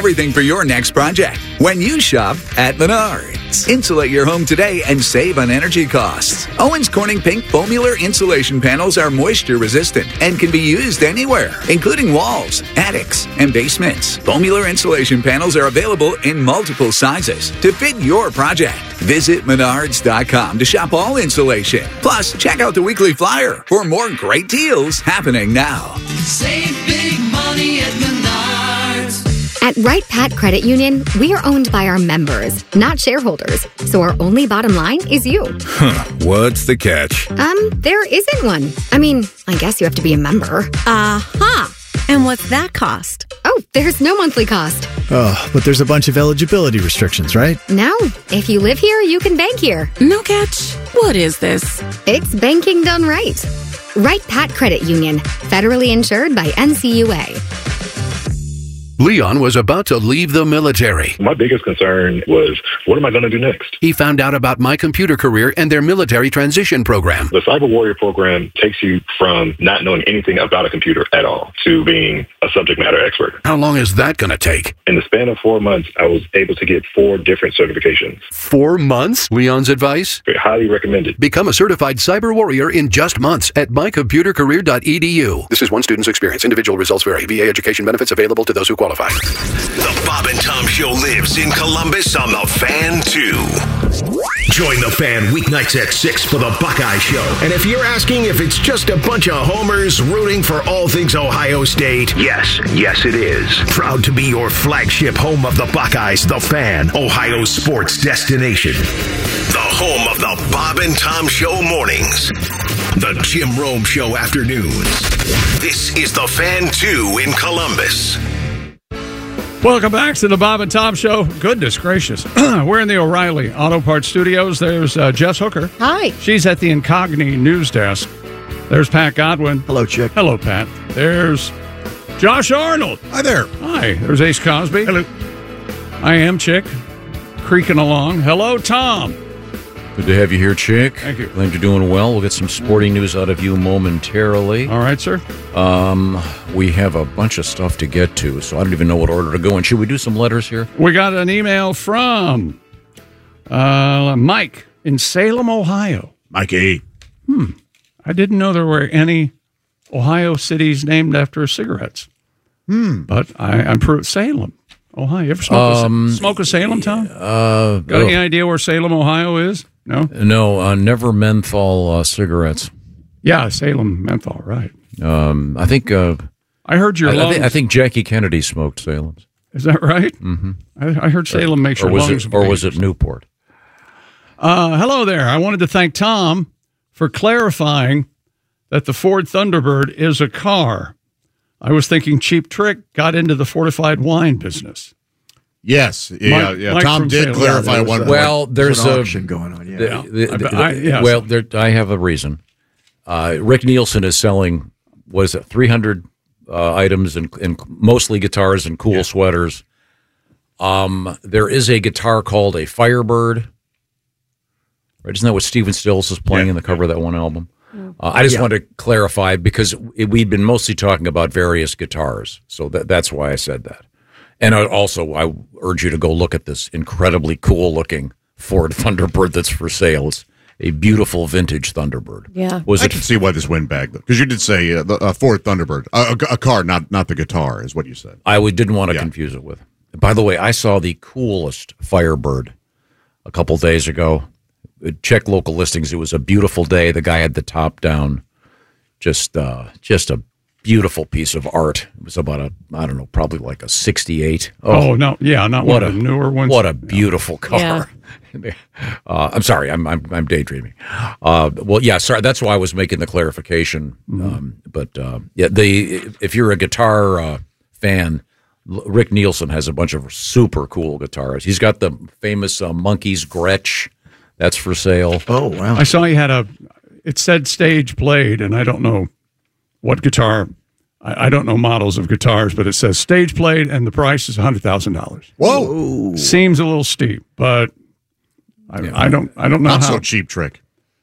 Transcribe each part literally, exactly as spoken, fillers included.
everything for your next project when you shop at Menards. Insulate your home today and save on energy costs. Owens Corning Pink Foamular insulation panels are moisture resistant and can be used anywhere, including walls, attics, and basements. Foamular insulation panels are available in multiple sizes to fit your project. Visit Menards dot com to shop all insulation. Plus, check out the weekly flyer for more great deals happening now. Save big money at Menards. At Wright Pat Credit Union, we are owned by our members, not shareholders. So our only bottom line is you. Huh, what's the catch? Um, there isn't one. I mean, I guess you have to be a member. Aha! And what's that cost? Oh, there's no monthly cost. Oh, but there's a bunch of eligibility restrictions, right? No. If you live here, you can bank here. No catch. What is this? It's banking done right. Wright Pat Credit Union, federally insured by N C U A. Leon was about to leave the military. My biggest concern was, what am I going to do next? He found out about My Computer Career and their military transition program. The Cyber Warrior program takes you from not knowing anything about a computer at all to being a subject matter expert. How long is that going to take? In the span of four months, I was able to get four different certifications. Four months? Leon's advice? Highly recommended. Become a certified cyber warrior in just months at my computer career dot e d u. This is one student's experience. Individual results vary. V A education benefits available to those who qualify. The Bob and Tom Show lives in Columbus on the Fan two. Join the Fan weeknights at six for the Buckeye Show. And if you're asking if it's just a bunch of homers rooting for all things Ohio State, yes, yes it is. Proud to be your flagship home of the Buckeyes, the Fan, Ohio sports destination. The home of the Bob and Tom Show mornings. The Jim Rome Show afternoons. This is the Fan two in Columbus. Welcome back to the Bob and Tom Show. Goodness gracious. We're in the O'Reilly Auto Parts Studios. There's uh, Jess Hooker. Hi. She's at the Incogni news desk. There's Pat Godwin. Hello, Chick. Hello, Pat. There's Josh Arnold. Hi there. Hi. There's Ace Cosby. Hello. I am Chick. Creaking along. Hello, Tom. Good to have you here, Chick. Thank you. Glad you're doing well. We'll get some sporting news out of you momentarily. All right, sir. Um, we have a bunch of stuff to get to, so I don't even know what order to go in. Should we do some letters here? We got an email from uh, Mike in Salem, Ohio. Mike A. Hmm. I didn't know there were any Ohio cities named after cigarettes. Hmm. But I, I'm pro Salem, Ohio. You ever smoke, um, a, smoke a Salem, Tom? Uh, got any idea where Salem, Ohio is? No? No, uh, never menthol uh, cigarettes. Yeah, Salem menthol, right. Um, I think... Uh, I heard your I, lungs... I, think, I think Jackie Kennedy smoked Salem's. Is that right? Mm-hmm. I, I heard Salem makes your or was lungs... It, or was it Newport? Uh, hello there. I wanted to thank Tom for clarifying that the Ford Thunderbird is a car. I was thinking Cheap Trick got into the fortified wine business. Yes, yeah, Mike, yeah. Mike Tom did Salem. clarify yeah, one. A, well, there's, there's an a auction going on. Yeah, the, the, the, I, yes. Well, there, I have a reason. Uh, Rick Nielsen is selling was it three hundred uh, items and, and mostly guitars and cool yeah. sweaters. Um, there is a guitar called a Firebird. Right? Isn't that what Stephen Stills is playing yeah. in the cover of that one album? Uh, I just yeah. wanted to clarify because it, we'd been mostly talking about various guitars, so that, that's why I said that. And I also, I urge you to go look at this incredibly cool-looking Ford Thunderbird that's for sale. It's a beautiful vintage Thunderbird. Yeah, was I it, can see why this went bag, because you did say uh, the uh, Ford Thunderbird, uh, a, a car, not not the guitar, is what you said. I would, didn't want to yeah. confuse it with. By the way, I saw the coolest Firebird a couple days ago. Check local listings. It was a beautiful day. The guy had the top down. Just, uh, just a beautiful piece of art. It was about a, I don't know, probably like a sixty-eight. Oh, oh no, yeah, not what one a, of the newer ones. What a beautiful car. Yeah. uh, I'm sorry, I'm I'm, I'm daydreaming. Uh, well, yeah, sorry. That's why I was making the clarification. Mm-hmm. Um, but uh, yeah, the if you're a guitar uh, fan, Rick Nielsen has a bunch of super cool guitars. He's got the famous uh, Monkeys Gretsch. That's for sale. Oh, wow. I saw he had a, it said stage played, and I don't know what guitar, I, I don't know models of guitars, but it says stage played, and the price is one hundred thousand dollars. Whoa. Seems a little steep, but I, yeah. I don't I don't know Not how. so Cheap Trick.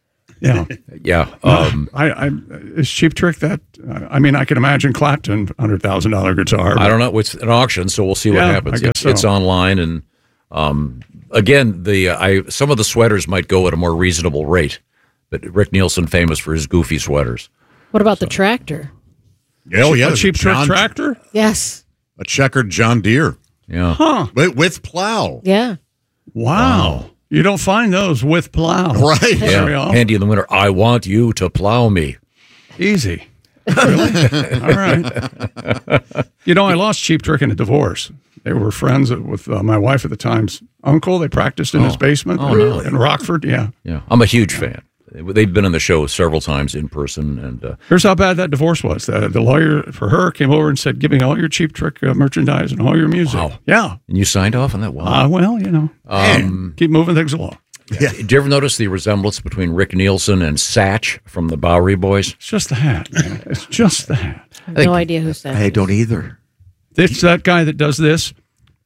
Yeah. Yeah. Um, I, I is Cheap Trick that? Uh, I mean, I can imagine Clapton hundred thousand dollar guitar. I don't know. It's an auction, so we'll see what Yeah, happens. I guess It's, so. it's online, and um, again, the uh, I some of the sweaters might go at a more reasonable rate, but Rick Nielsen famous for his goofy sweaters. What about the tractor? Oh, yeah. A Cheap Trick John- tractor? Yes. A checkered John Deere. Yeah. Huh. With, with plow. Yeah. Wow. You don't find those with plow. Right. Very Yeah. often. Handy in the winter. I want you to plow me. Easy. Really? All right. You know, I lost Cheap Trick in a divorce. They were friends with uh, my wife at the time's uncle. They practiced in his basement Oh, in, really? in Rockford. Yeah. Yeah. I'm a huge fan. They've been on the show several times in person, and uh, Here's how bad that divorce was. The, the lawyer for her came over and said, "Give me all your Cheap Trick uh, merchandise and all your music." Wow. Yeah. and you signed off on that. Wow. Uh, well, you know, Um, keep moving things along. Yeah. Did you ever notice the resemblance between Rick Nielsen and Satch from the Bowery Boys? It's just the hat, man. It's just the hat. I have no idea who's that. I don't either. It's that guy that does this.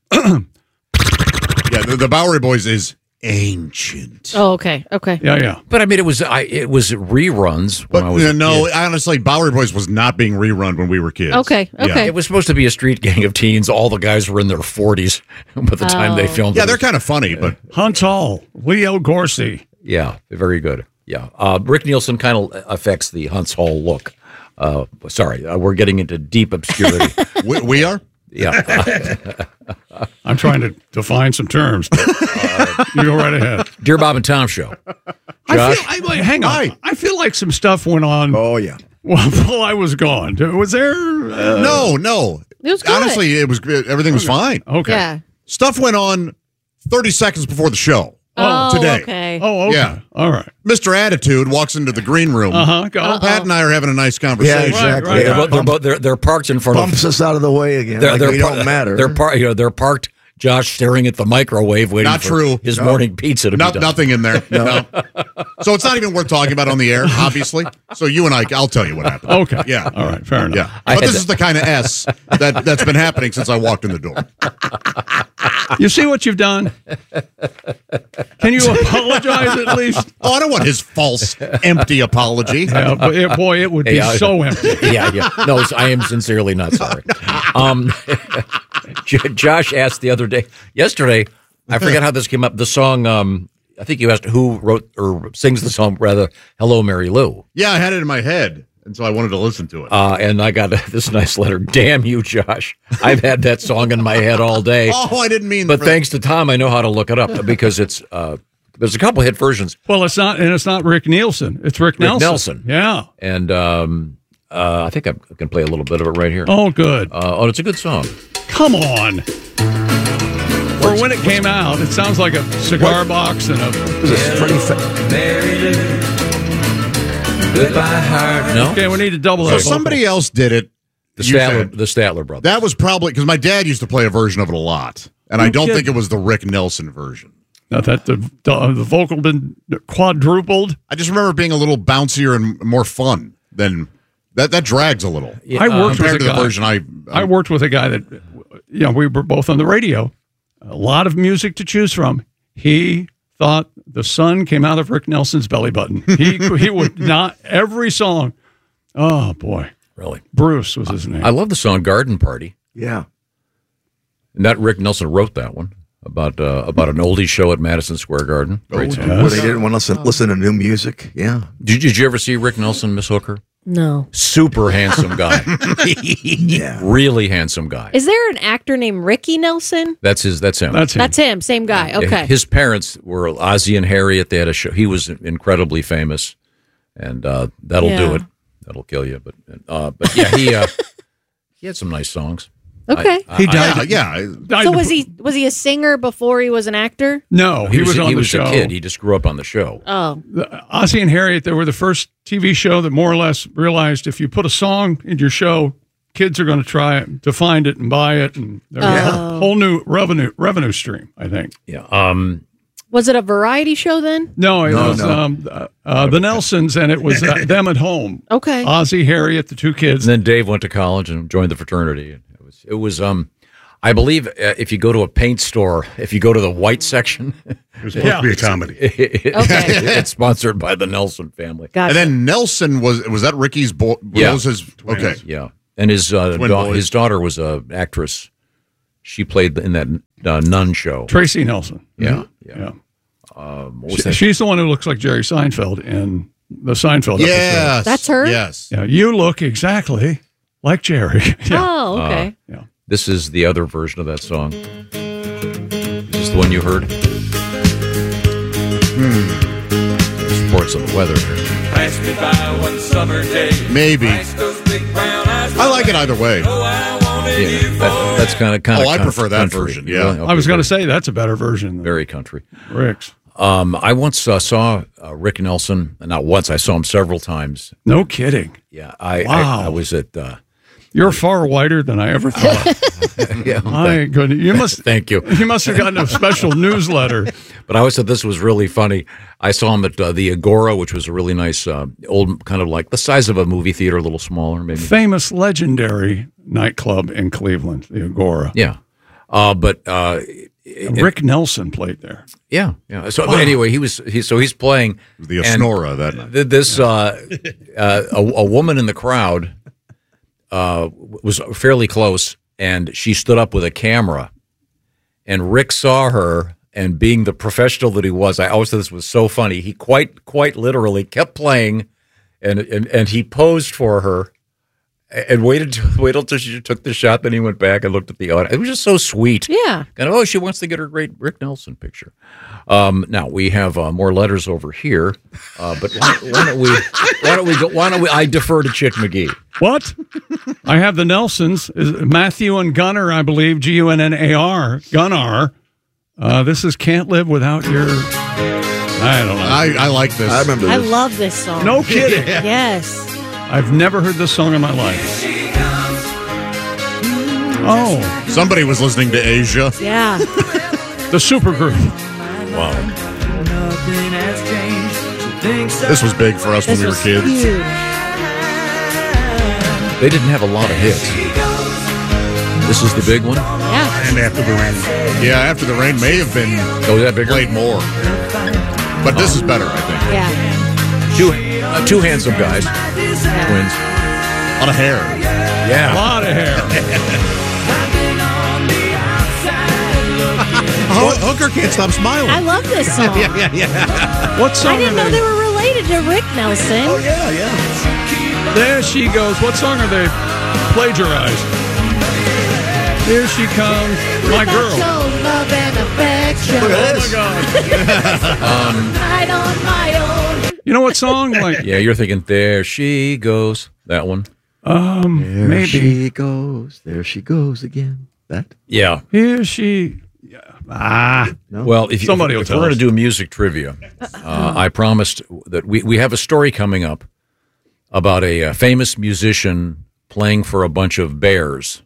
Yeah, the, the Bowery Boys is ancient. Oh, okay. Okay. Yeah, yeah. But I mean, it was I, it was reruns when But I was uh, a no, kid. honestly, Bowery Boys was not being rerun when we were kids. Okay, okay. It was supposed to be a street gang of teens. All the guys were in their forties by the time they Oh. filmed Yeah, it. they're kind of funny, but Hunt Hall, Leo Gorsey. Yeah, very good. Yeah, uh, Rick Nielsen kind of affects the Hunts Hall look. Uh, sorry, uh, we're getting into deep obscurity. we, we are. Yeah. I'm trying to define some terms. But, uh, you go right ahead. Dear Bob and Tom Show. I Josh? feel, I, wait, hang on. Hi. I feel like some stuff went on Oh, yeah. while, while I was gone. Was there? Uh, no, no. It was good. Honestly, it was everything was fine. Okay. Yeah. Stuff went on thirty seconds before the show. Oh, today. okay. Oh, okay. Yeah. All right. Mister Attitude walks into the green room. Uh huh. Go. Pat and I are having a nice conversation. Yeah, exactly. right, They're, right. both, they're, both, they're, they're parked in front Bumps of. us out of the way again. They're, like they're we par- don't matter. They're, par- you know, they're parked. Josh staring at the microwave, waiting Not for true. his No. morning pizza to No, be done. nothing in there. No. So it's not even worth talking about on the air, obviously. So you and I, I'll tell you what happened. Okay. Yeah. All right. Fair enough. Yeah. I But had this to- is the kind of S that, that's been happening since I walked in the door. You see what you've done? Can you apologize at least? Oh, I don't want his false, empty apology. Yeah, but it, boy, it would be Hey, I- so empty. yeah, yeah. No, it's- I am sincerely not sorry. Um, J- Josh asked the other day, yesterday, I forget how this came up. The song, um, I think you asked who wrote or sings the song, rather, Hello, Mary Lou. Yeah, I had it in my head, and so I wanted to listen to it. Uh, and I got this nice letter. Damn you, Josh. I've had that song in my head all day. Oh, I didn't mean But for- thanks to Tom, I know how to look it up because it's uh, there's a couple hit versions. Well, it's not, and it's not Rick Nielsen. It's Rick, Rick Nelson. Nelson. Yeah. And um, uh, I think I can play a little bit of it right here. Oh, good. Uh, oh, it's a good song. Come on. For when it came out, it sounds like a cigar box and a. It's pretty fa- Mary Lou, goodbye heart. No? Okay, we need to double So that. somebody else did it. The You Statler, said. the Statler brothers. That was probably because my dad used to play a version of it a lot, and I No don't kidding. think it was the Rick Nelson version. Not that the, the the vocal been quadrupled. I just remember it being a little bouncier and more fun than that. That drags a little. I worked compared with to a the guy. version I. I worked with a guy that, you know, we were both on the radio. A lot of music to choose from. He thought the sun came out of Rick Nelson's belly button. He he would not every song. Oh boy, really? Bruce was his name. I love the song Garden Party. Yeah. And that Rick Nelson wrote that one about uh, about an oldies show at Madison Square Garden. Great song. Where they didn't want to listen, listen to new music. Yeah. Did, did you ever see Rick Nelson, Miss Hooker? No. Super handsome guy. Yeah. Really handsome guy. Is there an actor named Ricky Nelson? That's his. That's him. That's him. That's him. Same guy. Okay. His parents were Ozzie and Harriet. They had a show. He was incredibly famous, and uh, that'll do Yeah. it. That'll kill you. But uh, but yeah, he uh, he had some nice songs. Okay. I- He I- died. Yeah, yeah. Died So to- was he was he a singer before he was an actor? No, he, was, on he the was show. a kid. He just grew up on the show. Oh. The- Ozzie and Harriet, they were the first T V show that more or less realized if you put a song in your show, kids are going to try it, to find it and buy it, and there's a Oh. whole, whole new revenue revenue stream. I think. Yeah. Um. Was it a variety show then? No, it No, was no. Um, uh, uh, the Nelsons, and it was uh, them at home. Okay. Ozzie, Harriet, the two kids. And then Dave went to college and joined the fraternity. It was. It was. Um. I believe uh, if you go to a paint store, if you go to the white section, it was supposed to be a comedy. It, Okay. it's sponsored by the Nelson family. Gotcha. And then Nelson was was that Ricky's boy? Yeah. Was his, okay. Yeah, and his uh, Twin da- boys. his daughter was a actress. She played in that uh, Nun show. Tracy Nelson. Yeah, yeah. yeah. Um, what was She- that? she's the one who looks like Jerry Seinfeld in the Seinfeld episode. Yes. That's her? Yes. Yeah, you look exactly like Jerry. Yeah. Oh, okay. Uh, yeah. This is the other version of that song. Is this the one you heard? Hmm. Sports and the weather. Pass me by one summer day. Maybe. Pass those big brown eyes. I like it either way. Oh, I wanted Yeah, you that, that's kind of kind of. Oh, I prefer that version, yeah. I was going to say that's a better version. Than very country. Rick's. Um, I once uh, saw uh, Rick Nelson. Not once. I saw him several times. No kidding. Yeah, I Wow. I, I was at. Uh, You're far whiter than I ever thought. yeah, My goodness, you must. Thank you. You must have gotten a special newsletter. But I always said this was really funny. I saw him at uh, the Agora, which was a really nice, uh, old, kind of like the size of a movie theater, a little smaller, maybe. Famous, legendary nightclub in Cleveland, the Agora. Yeah, uh, but uh, And Rick Nelson played there. Yeah, yeah. So Wow. but anyway, he was he so he's playing The and Asnora that night. th- This uh, uh, a, a woman in the crowd uh, was fairly close, and she stood up with a camera, and Rick saw her. And being the professional that he was, I always thought this was so funny. He quite quite literally kept playing, and and, and he posed for her, and waited to, waited until she took the shot. Then he went back and looked at the audience. It was just so sweet. Yeah. Kind of, oh, she wants to get her great Rick Nelson picture. Um, now we have uh, more letters over here, uh, but why, why don't we? Why don't we go? Why don't we? I defer to Chick McGee. What? I have the Nelsons, is Matthew and Gunnar, I believe, G U N N A R, Gunnar. Uh, this is Can't Live Without Your. I don't know. I, I like this. I remember I this. love this song. No kidding. Yes. I've never heard this song in my life. Oh, Somebody was listening to Asia. Yeah. the supergroup. Wow. Nothing has changed. She thinks This was big for us This when we were was kids. huge. They didn't have a lot of hits. This is the big one. Yeah. And After the Rain. Yeah, After the Rain may have been Oh, is that bigger? played more. But this is better, I think. Yeah. Two, uh, two handsome guys, twins. A lot of hair. A Yeah. lot of hair. Hooker can't stop smiling. I love this song. yeah, yeah. What song I didn't are know they? they were related to Rick Nelson. Oh, yeah, yeah. There she goes. What song are they plagiarized? Here she comes, my Without girl. your love and affection. Look at Oh this. my God. Um, Right on my own. You know what song? Like, yeah, you're thinking, there she goes. That one. um, There maybe. she goes. There she goes again. That? Yeah. Here she. Yeah. Ah. No? Well, if, you, Somebody will if tell we're going us. to do music trivia, uh, I promised that we, we have a story coming up about a, uh famous musician playing for a bunch of bears.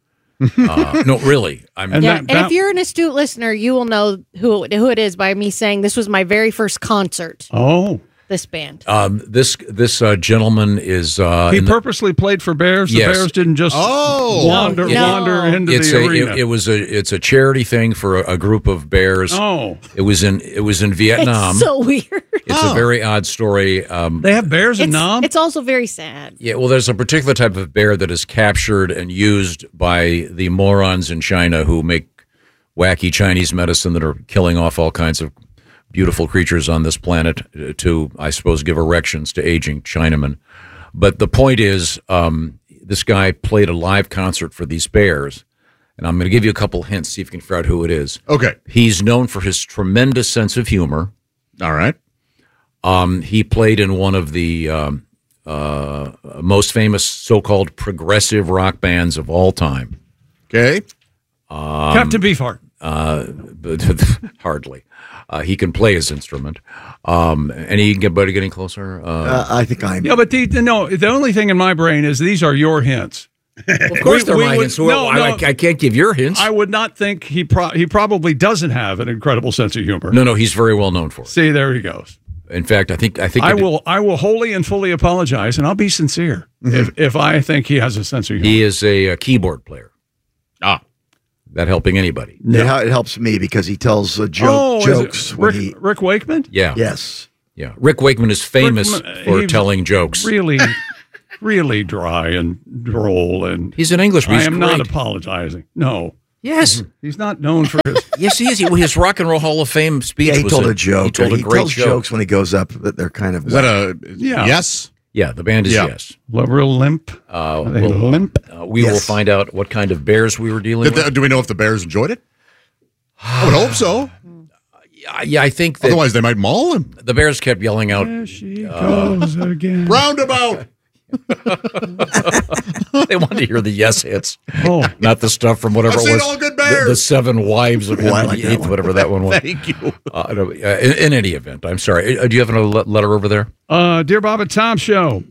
Uh, no, really. I'm And Yeah, that- and that- if you're an astute listener, you will know who who it is by me saying this was my very first concert. Oh. This band. um, this this uh, gentleman is uh, He in the- purposely played for bears. The Yes. bears didn't just Oh. wander No. wander into it's the a arena. it, it was a it's a charity thing for a, a group of bears. oh, It was in it was in Vietnam. It's so weird. It's Oh. a very odd story. Um, they have bears in It's, Nam. it's also very sad. yeah, well, there's a particular type of bear that is captured and used by the morons in China who make wacky Chinese medicine that are killing off all kinds of beautiful creatures on this planet to, I suppose, give erections to aging Chinamen. But the point is, um, this guy played a live concert for these bears, and I'm going to give you a couple hints, see if you can figure out who it is. Okay. He's known for his tremendous sense of humor. All right. Um, he played in one of the um, uh, most famous so-called progressive rock bands of all time. Okay. Um, Captain Beefheart. Uh, but hardly. Uh, he can play his instrument. Um, any anybody getting closer? Uh, Uh, I think I'm. Yeah, but the, the- no. The only thing in my brain is these are your hints. of course, we- they're we my would- hints. Well, no, I, no. I can't give your hints. I would not think he pro- he probably doesn't have an incredible sense of humor. no, no, he's very well known for it. See, there he goes. In fact, I think I think I it- will I will wholly and fully apologize, and I'll be sincere if if I think he has a sense of humor. He is a, uh keyboard player. Ah. that helping anybody? It, hel- it helps me because he tells uh, jo- Oh, is it jokes when Rick, he. Rick Wakeman? Yeah. Yes. Yeah. Rick Wakeman is famous Rick- for he- telling jokes. Really, really dry and droll. And He's an Englishman. I He's am not great. apologizing. No. Yes. He's not known for his. Yes, he is. He, his Rock and Roll Hall of Fame speech Yeah, he was told a, a joke. He told a he great tells joke. jokes when he goes up that they're kind of. Is that a Yeah. yes? Yeah, the band is Yeah. yes. Real limp. Uh, Are they we'll- limp? uh, we will Yes. find out what kind of bears we were dealing Did with. the, do we know if the Bears enjoyed it? I would hope so. Uh, yeah, I think that Otherwise, they might maul him. the Bears kept yelling out. There she goes again. Roundabout. They wanted to hear the yes hits, Oh, not the stuff from whatever I've it seen was. all good the, bears. the Seven Wives of Oh, I Henry like the that Eighth, one. whatever that one was. Thank you. Uh, I don't- uh, in, in any event, I'm sorry. Uh, do you have a le- letter over there? Uh, Dear Bob and Tom Show,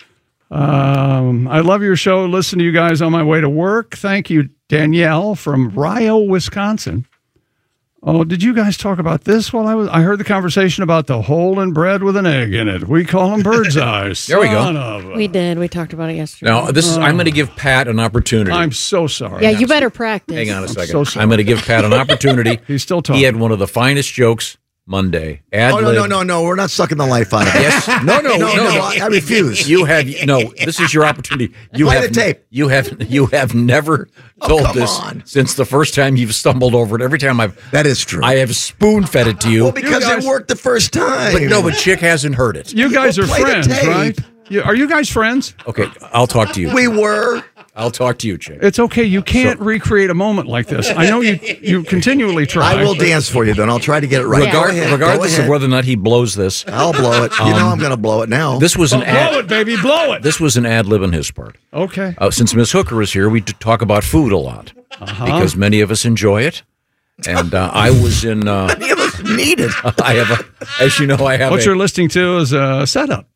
um, I love your show. Listen to you guys on my way to work. Thank you, Danielle from Rio, Wisconsin. Oh, did you guys talk about this while I was? I heard the conversation about the hole in bread with an egg in it. We call them bird's eyes. There we go. Son of a- We did. We talked about it yesterday. Now, this is. I'm going to give Pat an opportunity. I'm so sorry. yeah, you better practice. Hang on a second. so sorry. I'm going to give Pat an opportunity. He's still talking. He had one of the finest jokes Monday. Ad Oh no no no no! We're not sucking the life out of it. Yes. No, no, no, no. no, I, I refuse. You have no. This is your opportunity. You Play have the tape. You have you have never Oh, told come this on. since the first time you've stumbled over it. Every time I've That is true. I have spoon fed it to you. well, because You guys- it worked the first time. but no, but Chick hasn't heard it. You guys are Play the friends, tape. right? You, are you guys friends? Okay, I'll talk to you. we were. I'll talk to you, Chick. It's okay. You can't recreate a moment like this. I know you. You continually try. I will dance for you. Then I'll try to get it right. Go Regard- ahead, go regardless of ahead. whether or not he blows this, I'll blow it. You know I'm going to blow it now. this was an Blow ad. it, baby. Blow it. This was an ad lib on his part. Okay. Uh, since Miss Hooker is here, we d- talk about food a lot Uh-huh. because many of us enjoy it. And uh, I was in. Uh, Many of us need it. I have a, as you know, I have. What a, you're listening to is a setup.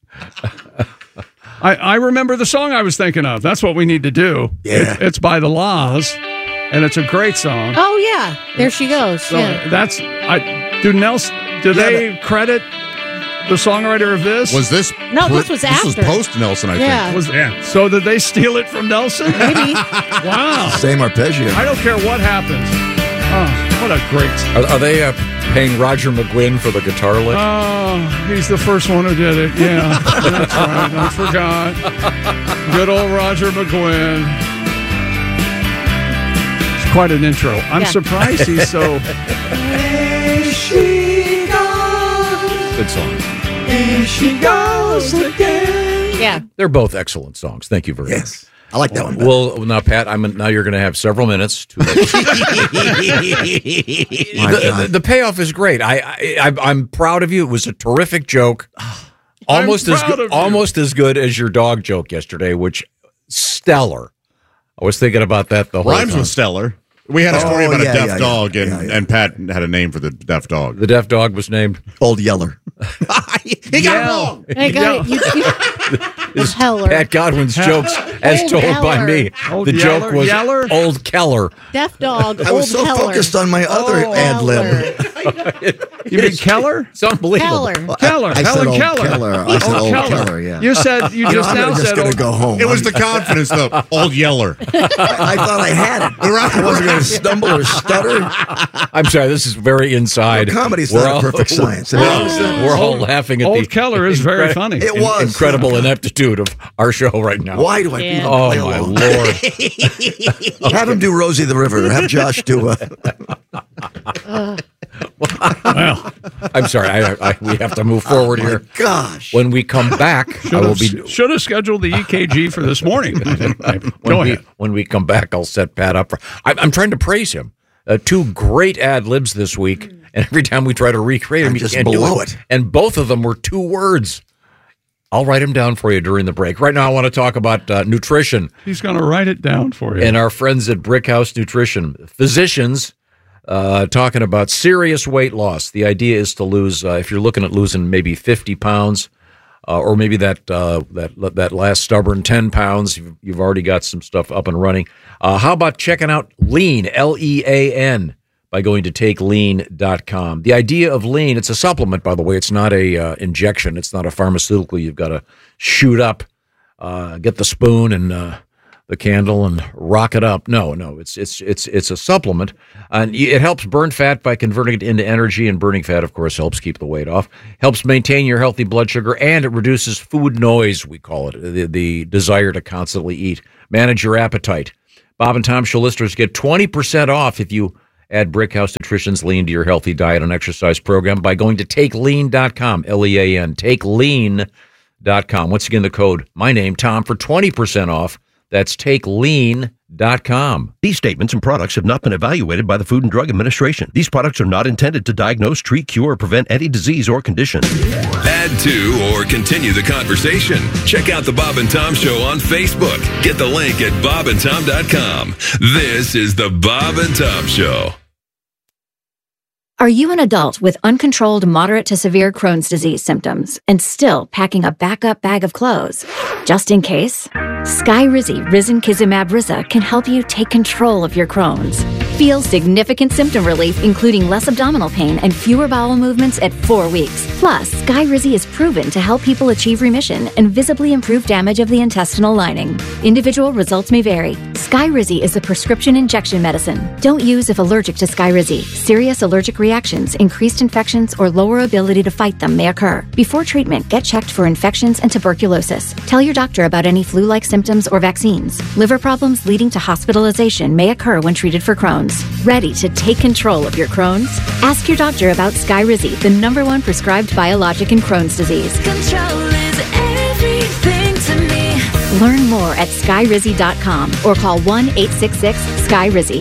I, I remember the song I was thinking of. That's what we need to do. Yeah. It- it's by The Laws, and it's a great song. Oh yeah, there she goes. So yeah. that's I. Do Nelson? Do Yeah, they credit the songwriter of this? Was this? No, this was This was after. post Nelson, I Yeah. think. Was yeah. So did they steal it from Nelson? Maybe. Wow. Same arpeggio. I don't care what happens. Oh, what a great. Are, are they uh, paying Roger McGuinn for the guitar lick? Oh, he's the first one who did it. Yeah, that's right. I forgot. Good old Roger McGuinn. It's quite an intro. I'm Yeah. surprised he's so. There she goes. Good song. There she goes again. Yeah. They're both excellent songs. Thank you very much. Yes. I like that one. better. Well, now, Pat, I'm now you're going to have several minutes to. My the, God. the, the payoff is great. I, I, I I'm proud of you. It was a terrific joke. Almost as proud good, of you. almost as good as your dog joke yesterday, which stellar. I was thinking about that the whole Rhymes time. with stellar. We had a story Oh, about yeah, a deaf yeah, yeah. dog, and, Yeah, yeah. and Pat had a name for the deaf dog. The deaf dog was named. Old Yeller. he got it wrong. I got it. You, you, Heller. Pat Godwin's jokes, as Old told by Yeller. me. Old the Yeller- joke was Yeller? Old Keller. Deaf dog. I was old so Heller. focused on my other Oh, ad lib. Heller. You mean Keller? It's unbelievable. Heller. Keller. I said Helen old Keller. Keller. I said Old old Keller. Keller, yeah. You said you You know, just I'm now just said going old. to go home. It was the confidence, though. Old Yeller. I, I thought I had it. I wasn't going to stumble or stutter. I'm sorry, this is very inside. Well, comedy's We're not a all- perfect science. It We're, all, is. we're all laughing at Old the Keller is very incre- funny. It in- was. incredible ineptitude of our show right now. Why do I Yeah. even Oh play my along? lord! Have him do Rosie the River. Have Josh do. Uh, Well, I'm sorry. I, I, we have to move forward oh my here. gosh. When we come back, I will be. should have scheduled the E K G for this morning. When Go we, ahead. when we come back, I'll set Pat up for. I'm, I'm trying to praise him. Uh, two great ad libs this week, and every time we try to recreate them, I you just can't blow do it. And both of them were two words. I'll write them down for you during the break. Right now, I want to talk about uh, nutrition He's going to write it down for you. and our friends at Brickhouse Nutrition. Physicians uh, talking about serious weight loss. The idea is to lose, uh, if you're looking at losing maybe fifty pounds, uh, or maybe that uh, that that last stubborn ten pounds, you've, you've already got some stuff up and running. Uh, how about checking out Lean, L E A N, by going to take lean dot com. The idea of Lean, it's a supplement, by the way. It's not a uh, injection. It's not a pharmaceutical you've got to shoot up, uh, get the spoon and uh, the candle and rock it up. No, no, it's it's it's it's a supplement, and it helps burn fat by converting it into energy. And burning fat, of course, helps keep the weight off, helps maintain your healthy blood sugar, and it reduces food noise. We call it the, the desire to constantly eat. Manage your appetite. Bob and Tom Show listeners get twenty percent off if you add Brickhouse Nutrition's Lean to your healthy diet and exercise program by going to take lean dot com. L E A N. take lean dot com. Once again, the code my name Tom for twenty percent off. That's take lean dot com. These statements and products have not been evaluated by the Food and Drug Administration. These products are not intended to diagnose, treat, cure, or prevent any disease or condition. Add to or continue the conversation. Check out the Bob and Tom Show on Facebook. Get the link at bob and tom dot com. This is the Bob and Tom Show. Are you an adult with uncontrolled moderate to severe Crohn's disease symptoms and still packing a backup bag of clothes? Just in case? Skyrizi Risankizumab Riza can help you take control of your Crohn's. Feel significant symptom relief, including less abdominal pain and fewer bowel movements at four weeks. Plus, Skyrizi is proven to help people achieve remission and visibly improve damage of the intestinal lining. Individual results may vary. Skyrizi is a prescription injection medicine. Don't use if allergic to Skyrizi. Serious allergic reactions, increased infections, or lower ability to fight them may occur. Before treatment, get checked for infections and tuberculosis. Tell your doctor about any flu-like symptoms or vaccines. Liver problems leading to hospitalization may occur when treated for Crohn's. Ready to take control of your Crohn's? Ask your doctor about Skyrizi, the number one prescribed biologic in Crohn's disease. Control is everything to me. Learn more at skyrizi dot com or call one eight six six Skyrizi.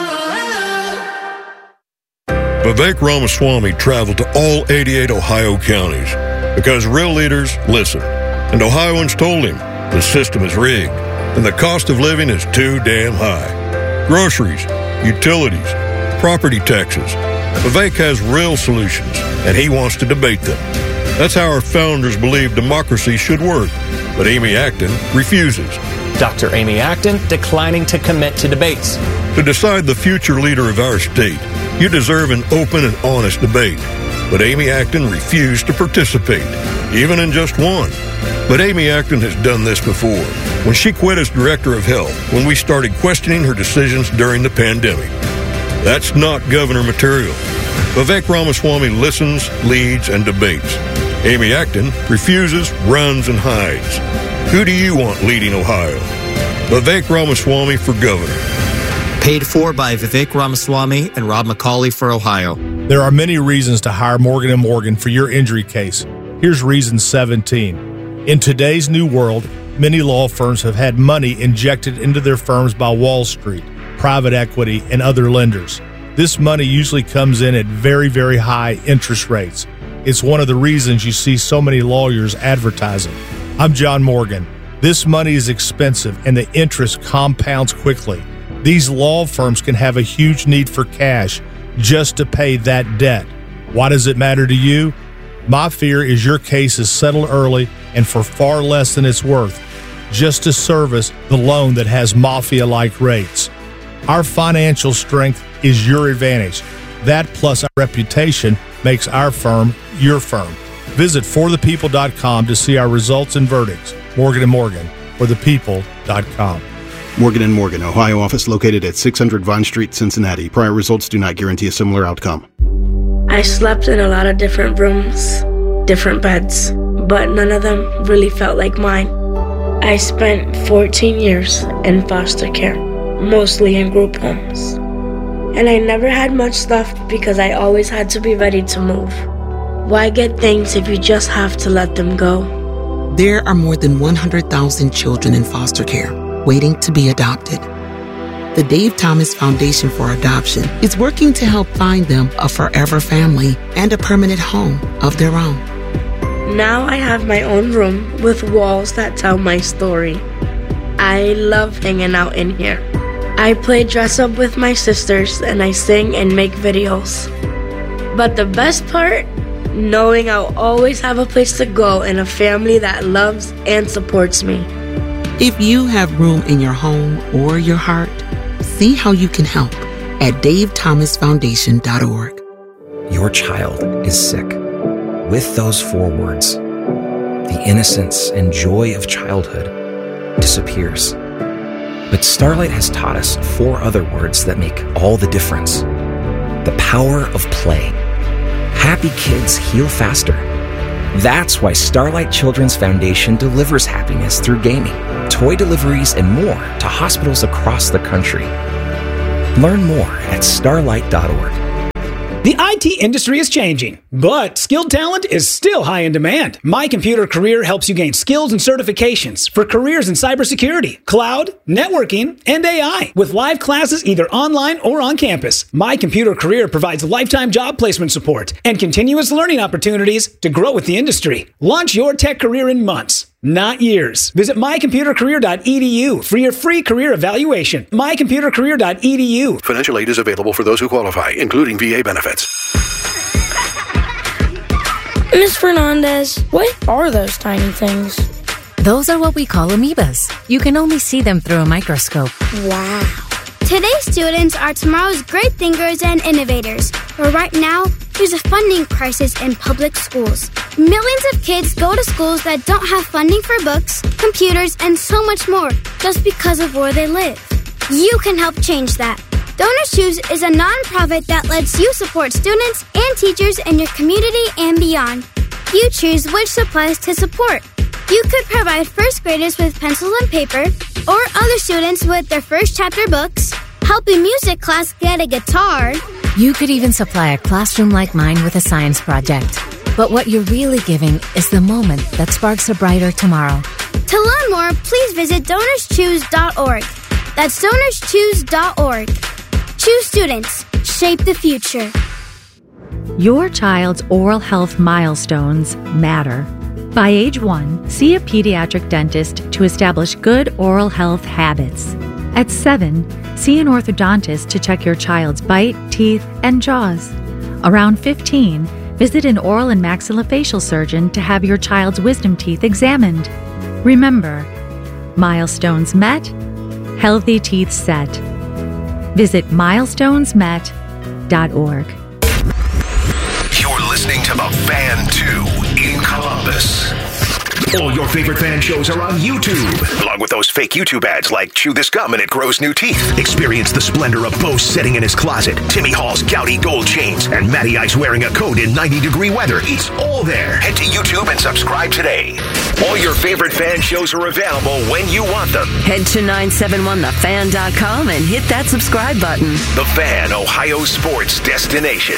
Vivek Ramaswamy traveled to all eighty-eight Ohio counties because real leaders listen. And Ohioans told him the system is rigged and the cost of living is too damn high. Groceries, utilities, property taxes. Vivek has real solutions, and he wants to debate them. That's how our founders believed democracy should work. But Amy Acton refuses. Doctor Amy Acton declining to commit to debates. To decide the future leader of our state, you deserve an open and honest debate. But Amy Acton refused to participate, even in just one. But Amy Acton has done this before, when she quit as director of health, when we started questioning her decisions during the pandemic. That's not governor material. Vivek Ramaswamy listens, leads, and debates. Amy Acton refuses, runs, and hides. Who do you want leading Ohio? Vivek Ramaswamy for governor. Paid for by Vivek Ramaswamy and Rob McCauley for Ohio. There are many reasons to hire Morgan and Morgan for your injury case. Here's reason seventeen. In today's new world, many law firms have had money injected into their firms by Wall Street, private equity, and other lenders. This money usually comes in at very, very high interest rates. It's one of the reasons you see so many lawyers advertising. I'm John Morgan. This money is expensive and the interest compounds quickly. These law firms can have a huge need for cash just to pay that debt. Why does it matter to you? My fear is your case is settled early and for far less than it's worth, just to service the loan that has mafia-like rates. Our financial strength is your advantage. That plus our reputation makes our firm your firm. Visit for the people dot com to see our results and verdicts. Morgan and Morgan, for the people dot com. Morgan and Morgan, Ohio office located at six hundred Vine Street, Cincinnati. Prior results do not guarantee a similar outcome. I slept in a lot of different rooms, different beds, but none of them really felt like mine. I spent fourteen years in foster care, mostly in group homes. And I never had much stuff because I always had to be ready to move. Why get things if you just have to let them go? There are more than one hundred thousand children in foster care waiting to be adopted. The Dave Thomas Foundation for Adoption is working to help find them a forever family and a permanent home of their own. Now I have my own room with walls that tell my story. I love hanging out in here. I play dress up with my sisters and I sing and make videos. But the best part? Knowing I'll always have a place to go and a family that loves and supports me. If you have room in your home or your heart, see how you can help at dave thomas foundation dot org. Your child is sick. With those four words, the innocence and joy of childhood disappears. But Starlight has taught us four other words that make all the difference. The power of play. Happy kids heal faster. That's why Starlight Children's Foundation delivers happiness through gaming, toy deliveries, and more to hospitals across the country. Learn more at starlight dot org. The I T industry is changing, but skilled talent is still high in demand. My Computer Career helps you gain skills and certifications for careers in cybersecurity, cloud, networking, and A I, with live classes either online or on campus. My Computer Career provides lifetime job placement support and continuous learning opportunities to grow with the industry. Launch your tech career in months, not years. Visit my computer career dot e d u for your free career evaluation. my computer career dot e d u. Financial aid is available for those who qualify, including V A benefits. Miss Fernandez, what are those tiny things? Those are what we call amoebas. You can only see them through a microscope. Wow. Today's students are tomorrow's great thinkers and innovators. But right now, there's a funding crisis in public schools. Millions of kids go to schools that don't have funding for books, computers, and so much more just because of where they live. You can help change that. Donors Choose is a nonprofit that lets you support students and teachers in your community and beyond. You choose which supplies to support. You could provide first graders with pencils and paper, or other students with their first chapter books, help a music class get a guitar. You could even supply a classroom like mine with a science project. But what you're really giving is the moment that sparks a brighter tomorrow. To learn more, please visit donors choose dot org. That's donors choose dot org. Choose students. Shape the future. Your child's oral health milestones matter. By age one, see a pediatric dentist to establish good oral health habits. At seven, see an orthodontist to check your child's bite, teeth, and jaws. Around fifteen, visit an oral and maxillofacial surgeon to have your child's wisdom teeth examined. Remember, milestones met, healthy teeth set. Visit milestones met dot org. You're listening to The Fan two in Columbus. All your favorite fan shows are on YouTube, along with those fake YouTube ads like Chew This Gum and It Grows New Teeth. Experience the splendor of Bo sitting in his closet, Timmy Hall's gouty gold chains, and Matty Ice wearing a coat in ninety degree weather. It's all there. Head to YouTube and subscribe today. All your favorite fan shows are available when you want them. Head to nine seven one the fan dot com and hit that subscribe button. The Fan, Ohio sports destination.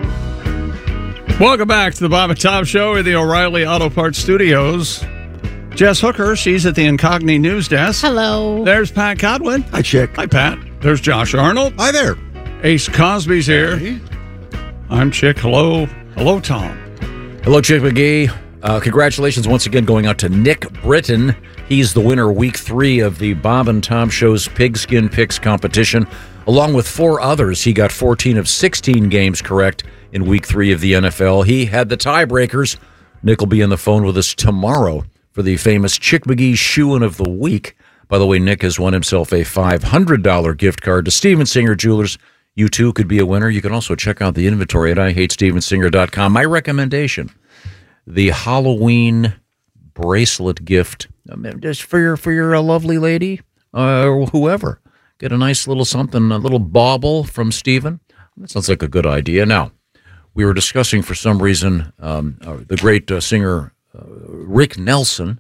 Welcome back to the Bob and Tom Show in the O'Reilly Auto Parts Studios. Jess Hooker, she's at the Incogni News Desk. Hello. There's Pat Godwin. Hi, Chick. Hi, Pat. There's Josh Arnold. Hi there. Ace Cosby's here. Hey. I'm Chick. Hello. Hello, Tom. Hello, Chick McGee. Uh, congratulations once again going out to Nick Britton. He's the winner week three of the Bob and Tom Show's Pigskin Picks competition. Along with four others, he got fourteen of sixteen games correct in week three of the N F L. He had the tiebreakers. Nick will be on the phone with us tomorrow for the famous Chick McGee Shoe-In of the Week. By the way, Nick has won himself a five hundred dollars gift card to Steven Singer Jewelers. You too could be a winner. You can also check out the inventory at I hate steven singer dot com. My recommendation, the Halloween bracelet gift, just for your, for your uh, lovely lady uh, or whoever. Get a nice little something, a little bauble from Steven. That sounds like a good idea. Now, we were discussing for some reason um, uh, the great uh, singer uh, Rick Nelson,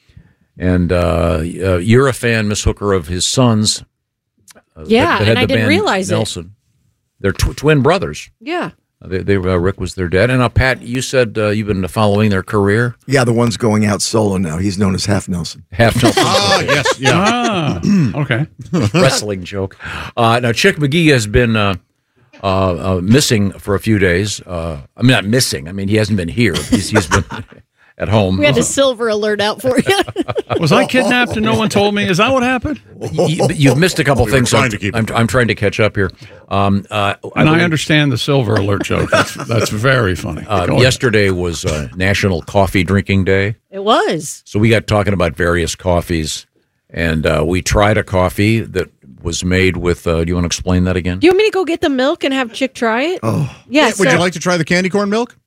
and uh, uh, you're a fan, Miss Hooker, of his sons. Uh, yeah, that, that and I didn't realize Nelson. it. They're tw- twin brothers. Yeah. Uh, they, they, uh, Rick was their dad. And now, Pat, you said uh, you've been following their career. Yeah, the one's going out solo now. He's known as Half Nelson. Half Nelson. Ah, yes, yeah. Ah, okay. Wrestling joke. Uh, now, Chick McGee has been uh, uh, uh, missing for a few days. Uh, I mean, not missing. I mean, he hasn't been here. He's, he's been at home. We had a silver alert out for you. Was I kidnapped and no one told me? Is that what happened? You, you've missed a couple we things. Trying I'm, to keep I'm, I'm trying to catch up here. Um, uh, and I, I understand the silver alert joke. That's, that's very funny. Uh, yesterday was uh, National Coffee Drinking Day. It was. So we got talking about various coffees, and uh, we tried a coffee that was made with, uh, do you want to explain that again? Do you want me to go get the milk and have Chick try it? Oh. Yeah. Would so, you like to try the candy corn milk?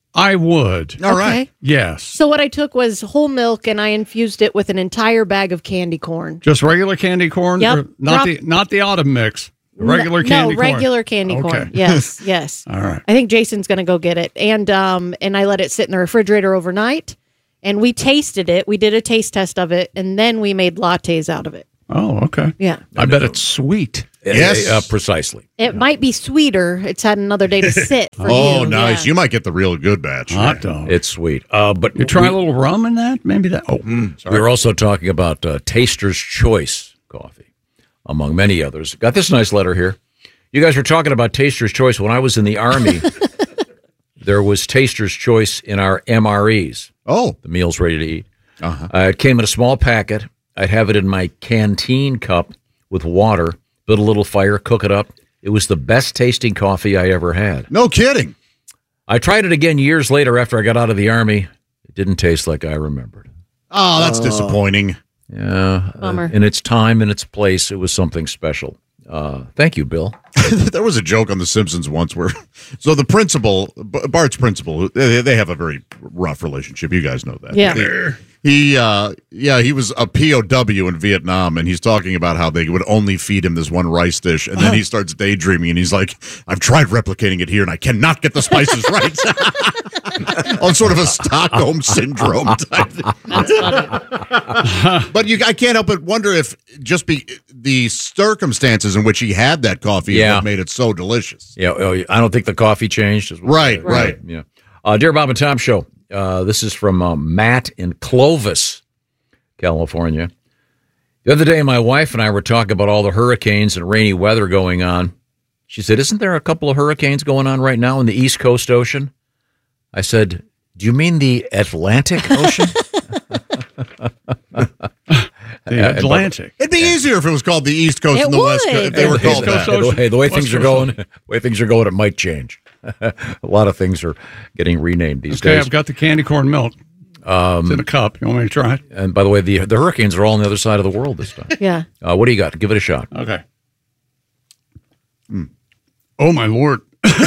I would. All right. Okay. Yes. So what I took was whole milk and I infused it with an entire bag of candy corn. Just regular candy corn? Yep. Or not Drop- the not the autumn mix. The regular no, candy no, corn. regular candy Okay. corn. Yes, yes. All right. I think Jason's going to go get it. And um and I let it sit in the refrigerator overnight and we tasted it. We did a taste test of it and then we made lattes out of it. Oh, okay. Yeah. I bet it's sweet. Yes. Uh, precisely. It might be sweeter. It's had another day to sit for Oh, you. nice. Yeah. You might get the real good batch. Hot dog. It's sweet. Uh, but You try we, a little rum in that? Maybe that. Oh, sorry. we were also talking about uh, Taster's Choice coffee, among many others. Got this nice letter here. You guys were talking about Taster's Choice. When I was in the Army, there was Taster's Choice in our M R Es. Oh. The meals ready to eat. Uh-huh. Uh, it came in a small packet. I'd have it in my canteen cup with water, build a little fire, cook it up. It was the best tasting coffee I ever had. No kidding. I tried it again years later after I got out of the Army. It didn't taste like I remembered. Oh, that's disappointing. Yeah. Bummer. Uh, in its time, in its place, it was something special. Uh, thank you, Bill. There was a joke on The Simpsons once where, so the principal, B- Bart's principal, they, they have a very rough relationship. You guys know that. Yeah. He, he uh, yeah, he was a P O W in Vietnam, and he's talking about how they would only feed him this one rice dish, and then he starts daydreaming, and he's like, I've tried replicating it here, and I cannot get the spices right. On sort of a Stockholm syndrome type thing. But you, I can't help but wonder if just be the circumstances in which he had that coffee Yeah. is what made it so delicious. Yeah, oh, I don't think the coffee changed. is what- Right, right. Yeah. Uh, Dear Bob and Tom Show, uh, this is from uh, Matt in Clovis, California. The other day, my wife and I were talking about all the hurricanes and rainy weather going on. She said, isn't there a couple of hurricanes going on right now in the East Coast Ocean? I said, do you mean the Atlantic Ocean? The Atlantic. It'd be easier if it was called the East Coast It and the West Coast. If they Hey, were the called East Coast that. Ocean. Hey, the way West things are Coast going, Ocean. the way things are going, it might change. A lot of things are getting renamed these Okay, days. I've got the candy corn milk. Um, It's in a cup. You want me to try it? And by the way, the the hurricanes are all on the other side of the world this time. Yeah. Uh, what do you got? Give it a shot. Okay. Oh, my Lord.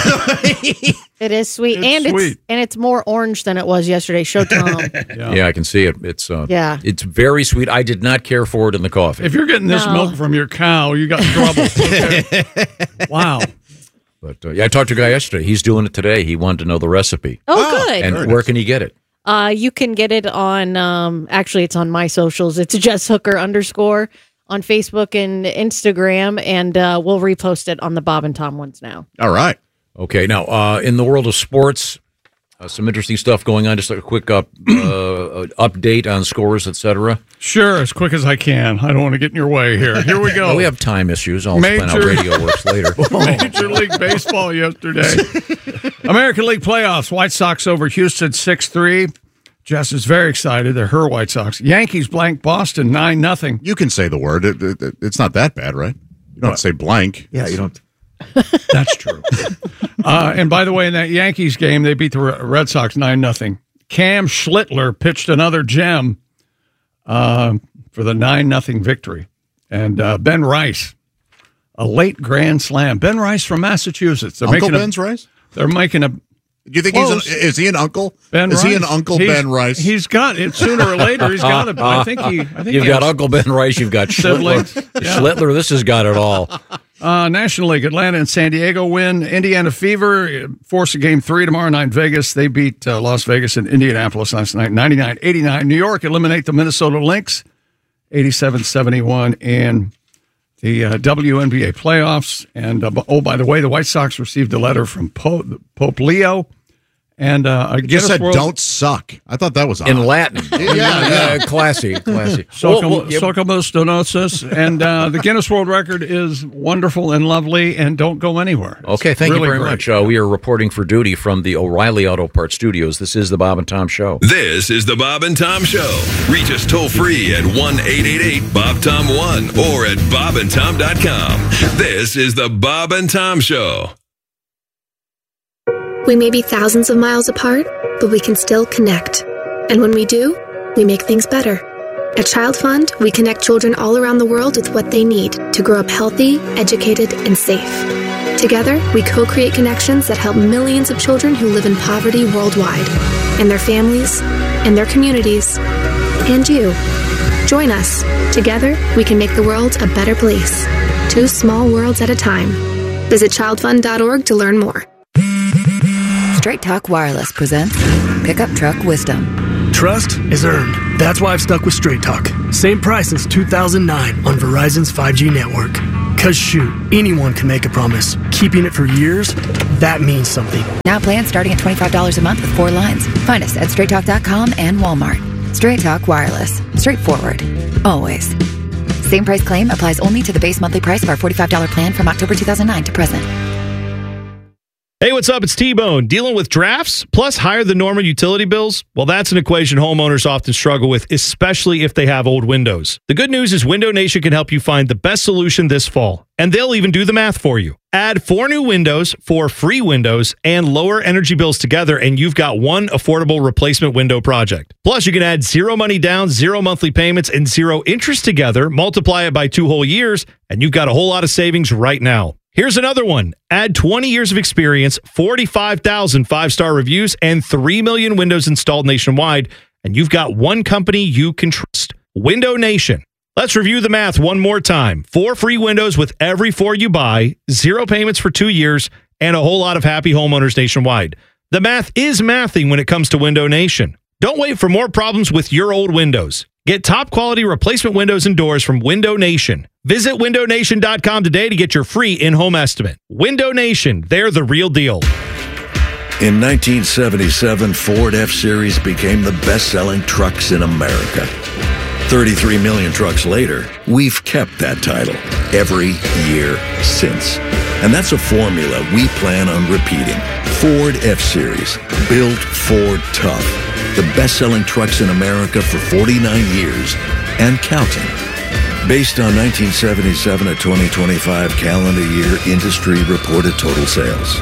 It is sweet. It's and sweet. it's and it's more orange than it was yesterday. Show Tom. Yeah. Yeah, I can see it. It's uh, Yeah. it's very sweet. I did not care for it in the coffee. If you're getting this No. milk from your cow, you got trouble. Okay. Wow. But uh, yeah, I talked to a guy yesterday. He's doing it today. He wanted to know the recipe. Oh, good. And where can he get it? Uh, you can get it on, um, actually, it's on my socials. It's Jess Hooker underscore on Facebook and Instagram, and uh, we'll repost it on the Bob and Tom ones now. All right. Okay, now uh, in the world of sports, uh, some interesting stuff going on. Just a quick up uh, update on scores, et cetera. Sure, as quick as I can. I don't want to get in your way here. Here we go. Well, we have time issues. I'll explain how Major- radio works later. Major League Baseball yesterday. American League playoffs. White Sox over Houston six three. Jess is very excited. They're her White Sox. Yankees blank Boston nine nothing. You can say the word. It, it, it- it's not that bad, right? You don't have to say blank. Yeah, you don't. That's true. uh, and by the way, in that Yankees game, they beat the Re- Red Sox nine nothing. Cam Schlittler pitched another gem uh, for the nine nothing victory. And uh, Ben Rice, a late grand slam. Ben Rice from Massachusetts. They're Uncle making Ben's a, Rice? They're making a. Do you think Close. he's an, is he an uncle? Ben is Rice. he an Uncle He's- Ben Rice? He's got it sooner or later. He's got it. But I think he. I think You've he got has Uncle Ben Rice. You've got Schlittler. siblings. Yeah. Schlittler, this has got it all. Uh, National League, Atlanta and San Diego win. Indiana Fever force a game three tomorrow night in Vegas. They beat uh, Las Vegas and Indianapolis last night, ninety-nine eighty-nine. New York eliminate the Minnesota Lynx, eighty-seven seventy-one in the uh, W N B A playoffs. And, uh, oh, by the way, the White Sox received a letter from Pope, Pope Leo. And uh, I It just said, don't suck. I thought that was odd. In Latin. Yeah, yeah. Uh, classy, classy. Socium, Well, well, yeah, Sociumus Donosus. And uh, the Guinness World Record is wonderful and lovely, and don't go anywhere. It's Okay, thank really you very great. much. Uh, we are reporting for duty from the O'Reilly Auto Parts Studios. This is the Bob and Tom Show. This is the Bob and Tom Show. Reach us toll free at one eight eight eight Bob Tom one or at bob and tom dot com. This is the Bob and Tom Show. We may be thousands of miles apart, but we can still connect. And when we do, we make things better. At Child Fund, we connect children all around the world with what they need to grow up healthy, educated, and safe. Together, we co-create connections that help millions of children who live in poverty worldwide, and their families, and their communities, and you. Join us. Together, we can make the world a better place. Two small worlds at a time. Visit child fund dot org to learn more. Straight Talk Wireless presents Pickup Truck Wisdom. Trust is earned. That's why I've stuck with Straight Talk. Same price since two thousand nine on Verizon's five G network. Cause shoot, anyone can make a promise. Keeping it for years, that means something. Now plans starting at twenty-five dollars a month with four lines. Find us at straight talk dot com and Walmart. Straight Talk Wireless. Straightforward. Always. Same price claim applies only to the base monthly price of our forty-five dollars plan from October two thousand nine to present. Hey, what's up? It's T-Bone. Dealing with drafts plus higher than normal utility bills? Well, that's an equation homeowners often struggle with, especially if they have old windows. The good news is Window Nation can help you find the best solution this fall, and they'll even do the math for you. Add four new windows, four free windows, and lower energy bills together, and you've got one affordable replacement window project. Plus, you can add zero money down, zero monthly payments, and zero interest together, multiply it by two whole years, and you've got a whole lot of savings right now. Here's another one. Add twenty years of experience, forty-five thousand five-star reviews, and three million windows installed nationwide, and you've got one company you can trust. Window Nation. Let's review the math one more time. Four free windows with every four you buy, zero payments for two years, and a whole lot of happy homeowners nationwide. The math is mathing when it comes to Window Nation. Don't wait for more problems with your old windows. Get top quality replacement windows and doors from Window Nation. Visit window nation dot com today to get your free in-home estimate. Window Nation, they're the real deal. In nineteen seventy-seven, Ford F-Series became the best-selling trucks in America. thirty-three million trucks later, we've kept that title every year since. And that's a formula we plan on repeating. Ford F-Series, built Ford tough. The best-selling trucks in America for forty-nine years and counting. Based on nineteen seventy-seven to twenty twenty-five calendar year industry reported total sales.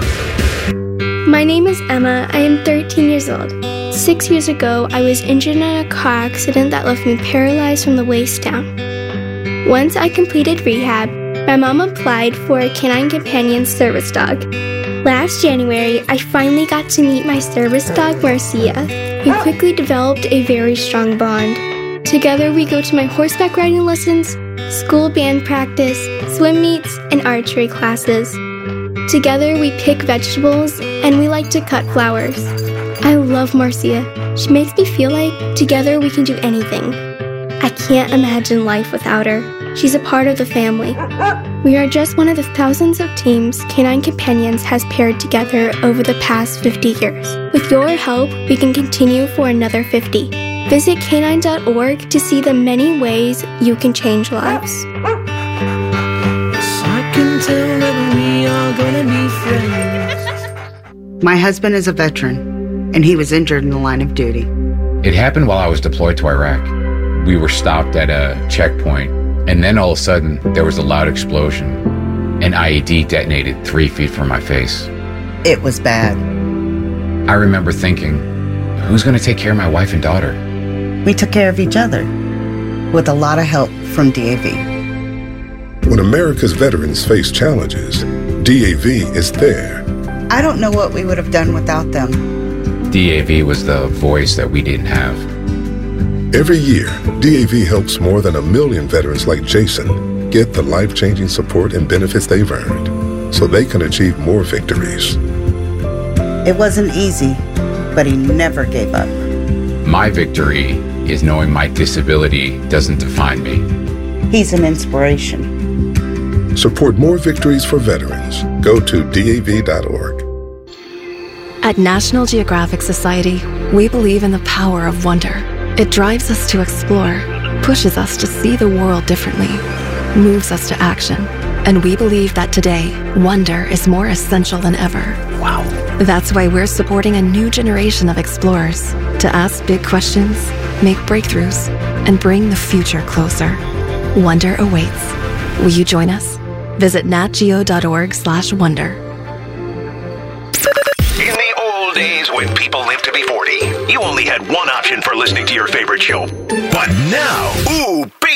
My name is Emma. I am thirteen years old. Six years ago, I was injured in a car accident that left me paralyzed from the waist down. Once I completed rehab, my mom applied for a Canine Companion service dog. Last January, I finally got to meet my service dog, Marcia. We quickly developed a very strong bond. Together, we go to my horseback riding lessons, school band practice, swim meets, and archery classes. Together, we pick vegetables, and we like to cut flowers. I love Marcia. She makes me feel like together we can do anything. I can't imagine life without her. She's a part of the family. We are just one of the thousands of teams Canine Companions has paired together over the past fifty years. With your help, we can continue for another fifty. Visit canine dot org to see the many ways you can change lives. I can tell that we are gonna be friends. My husband is a veteran, and he was injured in the line of duty. It happened while I was deployed to Iraq. We were stopped at a checkpoint, and then all of a sudden, there was a loud explosion. An I E D detonated three feet from my face. It was bad. I remember thinking, who's going to take care of my wife and daughter? We took care of each other, with a lot of help from D A V. When America's veterans face challenges, D A V is there. I don't know what we would have done without them. D A V was the voice that we didn't have. Every year, D A V helps more than a million veterans like Jason get the life-changing support and benefits they've earned so they can achieve more victories. It wasn't easy, but he never gave up. My victory is knowing my disability doesn't define me. He's an inspiration. Support more victories for veterans. Go to D A V dot org. At National Geographic Society, we believe in the power of wonder. It drives us to explore, pushes us to see the world differently, moves us to action. And we believe that today, wonder is more essential than ever. Wow. That's why we're supporting a new generation of explorers to ask big questions, make breakthroughs, and bring the future closer. Wonder awaits. Will you join us? Visit natgeo dot org slash wonder. In the old days when people lived to be forty, you only had one option for listening to your favorite show. But now, ooh, baby,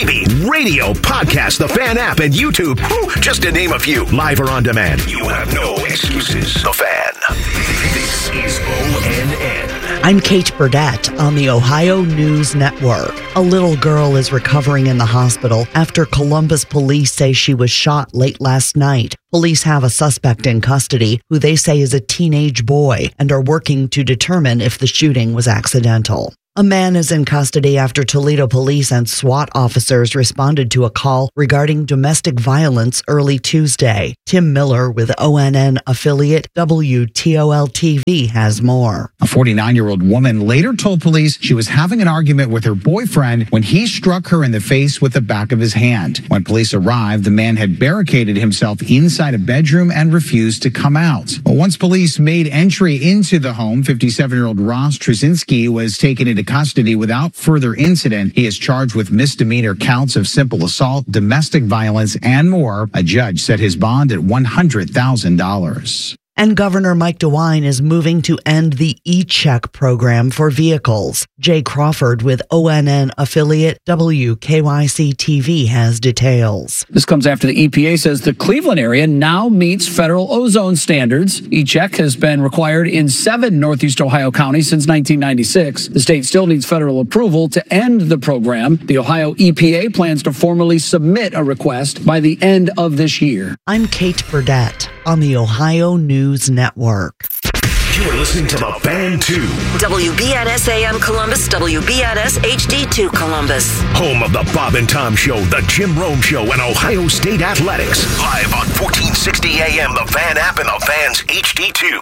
radio, podcast, the Fan app, and YouTube. Whew, just to name a few. Live or on demand. You have no excuses. The Fan. This is O N N. I'm Kate Burdett on the Ohio News Network. A little girl is recovering in the hospital after Columbus police say she was shot late last night. Police have a suspect in custody who they say is a teenage boy and are working to determine if the shooting was accidental. A man is in custody after Toledo police and SWAT officers responded to a call regarding domestic violence early Tuesday. Tim Miller with O N N affiliate W T O L T V has more. A forty-nine-year-old woman later told police she was having an argument with her boyfriend when he struck her in the face with the back of his hand. When police arrived, the man had barricaded himself inside a bedroom and refused to come out. Well, once police made entry into the home, fifty-seven-year-old Ross Trzynski was taken into custody without further incident. He is charged with misdemeanor counts of simple assault, domestic violence, and more. A judge set his bond at one hundred thousand dollars. And Governor Mike DeWine is moving to end the e-check program for vehicles. Jay Crawford with O N N affiliate W K Y C T V has details. This comes after the E P A says the Cleveland area now meets federal ozone standards. E-check has been required in seven Northeast Ohio counties since nineteen ninety-six. The state still needs federal approval to end the program. The Ohio E P A plans to formally submit a request by the end of this year. I'm Kate Burdett on the Ohio News Network. You're listening to The Fan two. W B N S A M Columbus, W B N S H D two Columbus. Home of the Bob and Tom Show, the Jim Rome Show, and Ohio State Athletics. Live on fourteen sixty A M, the Fan app, and the Fan's H D two.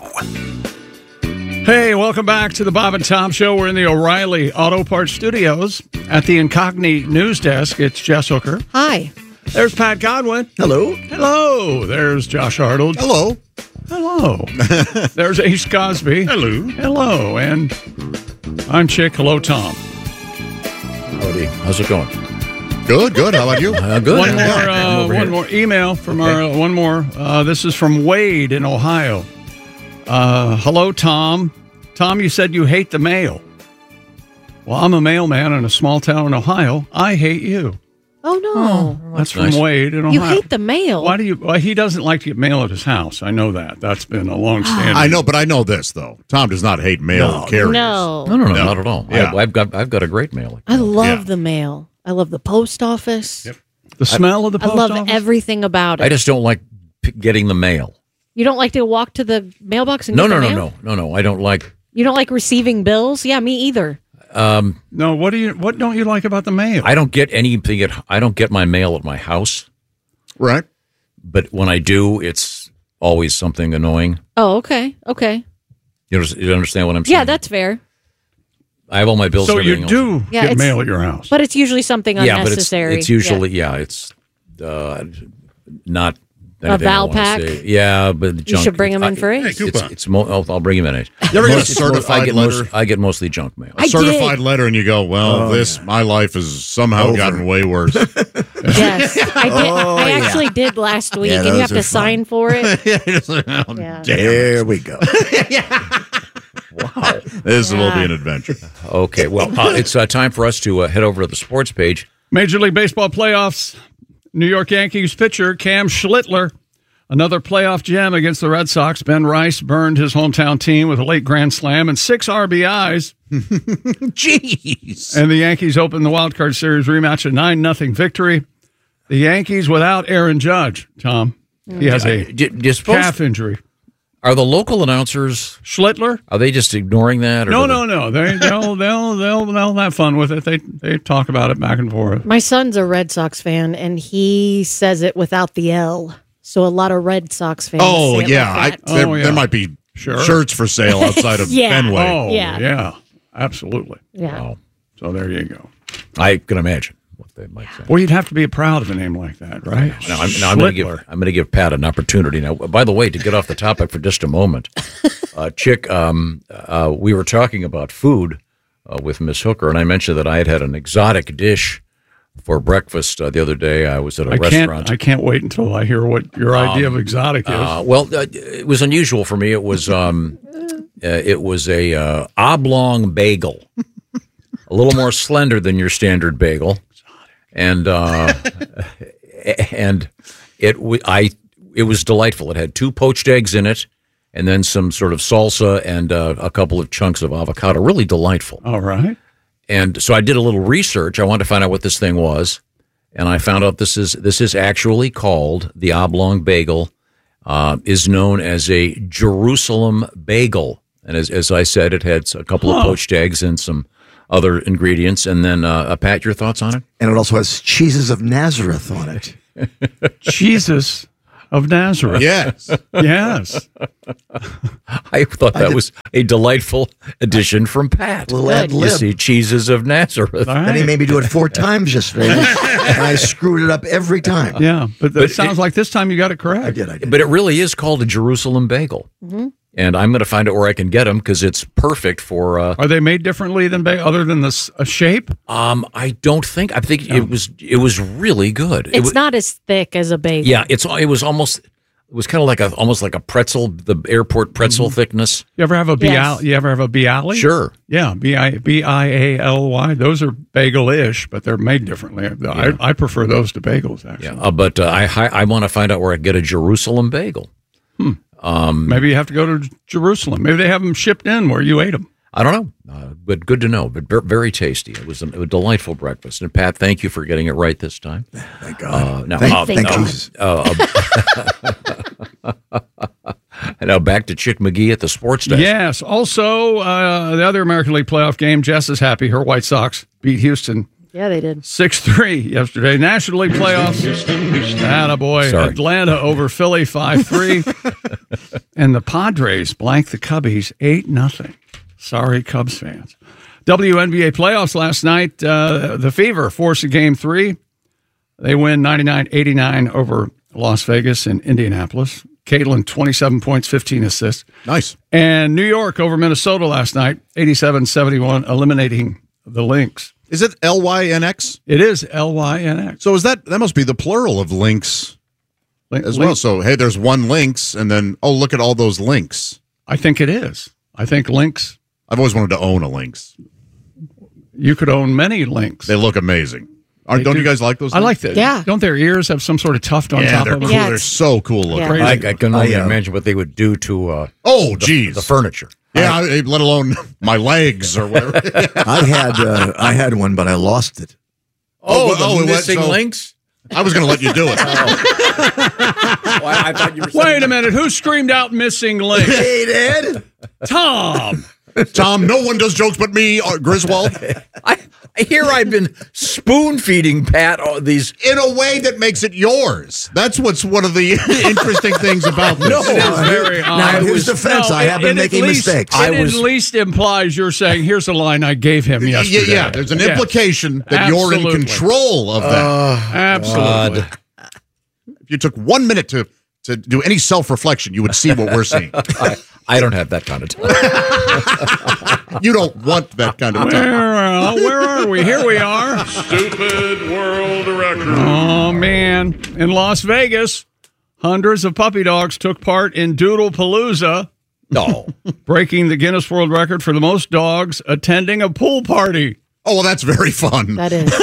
Hey, welcome back to the Bob and Tom Show. We're in the O'Reilly Auto Parts Studios at the Incognito News Desk. It's Jess Hooker. Hi. There's Pat Godwin. Hello. Hello. There's Josh Arnold. Hello. Hello. There's Ace Cosby. Hello. Hello. And I'm Chick. Hello, Tom. Howdy. How's it going? Good, good. How about you? Uh, good. One more, I'm uh, over one here. more email from Okay. our, uh, one more. Uh, this is from Wade in Ohio. Uh, hello, Tom. Tom, you said you hate the mail. Well, I'm a mailman in a small town in Ohio. I hate you. Oh, no. That's from nice. Wade in Ohio. You hate the mail. Why do you? Well, he doesn't like to get mail at his house. I know that. That's been a long standing. I know, but I know this though. Tom does not hate mail No. carriers. No. No, no, no, No. not at all. Yeah. I, I've got I've got a great mailing. I love Yeah. the mail. I love the post office. Yep. The smell of the I post love office? everything about it. I just don't like p- getting the mail. You don't like to walk to the mailbox and No, get no, the no, mail? no, no, no. I don't like. You don't like receiving bills? Yeah, me either. Um, No, what do you? What don't you like about the mail? I don't get anything at. I don't get my mail at my house. Right. But when I do, it's always something annoying. Oh, okay. Okay. You know, you understand what I'm saying? Yeah, that's fair. I have all my bills. So and you everything do else. Yeah, get it's- mail at your house. But it's usually something Yeah, but it's, unnecessary. it's usually yeah, it's uh, not A anything I Val wanna pack? say. Yeah, but the You junk, should bring 'em in I- for it. Hey, It's, coupon. it's mo- I'll, I'll bring him in. You ever get a Most- it's mo- certified I get letter? most, I get mostly junk mail. A I certified did. letter, and you go, well, Oh, this, my life has somehow Over. gotten way worse. Yes, I did. Oh, I yeah. actually did last week, Yeah, and you those have to are fun. sign for it. Oh, Yeah. There we go. Wow. This will be Yeah. an adventure. Okay, well, uh, it's uh, time for us to uh, head over to the sports page. Major League Baseball playoffs. New York Yankees pitcher Cam Schlittler, another playoff gem against the Red Sox. Ben Rice burned his hometown team with a late grand slam and six R B Is. Jeez. And the Yankees opened the wild card series rematch, a nine nothing victory. The Yankees without Aaron Judge, Tom. He has a Do, do you suppose- calf injury. Are the local announcers Schlittler? Are they just ignoring that? Or No, do no, no. They, they'll, they'll, they'll, they'll have fun with it. They, they talk about it back and forth. My son's a Red Sox fan, and he says it without the L. So a lot of Red Sox fans. Oh, say it yeah. like I, that. there, Oh, yeah. there might be Sure. shirts for sale outside of Yeah. Fenway. Oh, Yeah. yeah. Absolutely. Yeah. Wow. So there you go. I can imagine what they might say. Well, you'd have to be proud of a name like that, right? No, I'm, no, I'm going to give Schlittler. I'm going to give Pat an opportunity now. By the way, to get off the topic for just a moment, uh, Chick, um, uh, we were talking about food uh, with Miss Hooker, and I mentioned that I had had an exotic dish for breakfast uh, the other day. I was at a I restaurant. can't. I can't wait until I hear what your idea of exotic is. Uh, well, uh, it was unusual for me. It was um, uh, it was a uh, oblong bagel, a little more slender than your standard bagel, and uh, and it w- I it was delightful. It had two poached eggs in it, and then some sort of salsa and uh, a couple of chunks of avocado. Really delightful. All right. And so I did a little research. I wanted to find out what this thing was, and I found out this is this is actually called the oblong bagel. Uh, is known as a Jerusalem bagel. And as, as I said, it had a couple Huh. of poached eggs and some other ingredients. And then, uh, uh, Pat, your thoughts on it? And it also has cheeses of Nazareth on it. Jesus of Nazareth. Yes. Yes. I thought I that did- was a delightful addition from Pat. Little ad You lib. see, cheeses of Nazareth. Then he made me do it four times yesterday, and I screwed it up every time. Yeah, but, But it sounds it- like this time you got it correct. I did. I did. But it really is called a Jerusalem bagel. Mm-hmm. And I'm going to find out where I can get them because it's perfect for. Uh, Are they made differently than ba- other than the s- a shape? um, I don't think. I think it was. It was really good. It It's was, not as thick as a bagel. Yeah, it's. It was almost. It was kind of like a almost like a pretzel, the airport pretzel thickness. You ever have a Yes. bial? You ever have a bialy? Sure. Yeah, B I B I A L Y. Those are bagel-ish, but they're made differently. I, I prefer those to bagels. Actually, Yeah, uh, but uh, I I, I want to find out where I can get a Jerusalem bagel. Hmm. Um, Maybe you have to go to Jerusalem. Maybe they have them shipped in where you ate them. I don't know, uh, but good to know. But ver- very tasty. It was a, a delightful breakfast. And Pat, thank you for getting it right this time. Thank God. Uh, now, Thank- uh, thank uh, Jesus. uh, uh, and now back to Chick McGee at the sports desk. Yes. Also, uh, the other American League playoff game. Jess is happy. Her White Sox beat Houston Yeah, they did. six three yesterday. National League playoffs. Attaboy. Sorry. Atlanta over Philly five three. And the Padres blank the Cubbies eight nothing. Sorry, Cubs fans. W N B A playoffs last night. Uh, the Fever forced a game three. They win ninety-nine eighty-nine over Las Vegas and Indianapolis. Caitlin, twenty-seven points, fifteen assists. Nice. And New York over Minnesota last night, eighty-seven seventy-one, eliminating the Lynx. Is it L Y N X? It is L Y N X. So is that that must be the plural of links Link- as well? Link- So hey, there's one links, and then oh, look at all those links. I think it is. I think Lynx, I've always wanted to own a lynx. you could own many Lynx. They look amazing. Aren't, They don't do. you guys like those? I like things? that. Yeah. Don't their ears have some sort of tuft on Yeah, top they're of cool. them? Yeah, They're it's- so cool looking. Yeah. I, I can only I, uh, imagine what they would do to uh, Oh, the, geez. the furniture. Yeah, I, let alone my legs or whatever. I had uh, I had one, but I lost it. Oh, Oh, the oh, it went missing so- links? I was going to let you do it. Well, I thought you were saying Wait a minute. Who screamed out missing Lynx? Hey, Dad. Tom. Tom, no one does jokes but me, or Griswold, I, I hear I've been spoon feeding Pat all these. in a way that makes it yours. That's what's one of the interesting things about this. No, It is very now odd. in his It was- defense, no, I it- have it been at making least- mistakes. It I was- at least implies you're saying, here's a line I gave him Yeah, yesterday. yeah, there's an Yeah. implication that you're in Absolutely. control of that. Absolutely. If you took one minute to, to do any self-reflection, you would see what we're seeing. I, I don't have that kind of time. You don't want that kind of time. Where, uh, where are we? Here we are. Stupid world record. Oh, man. In Las Vegas, hundreds of puppy dogs took part in Doodle Palooza, No. breaking the Guinness World Record for the most dogs attending a pool party. Oh, well, that's very fun. That is.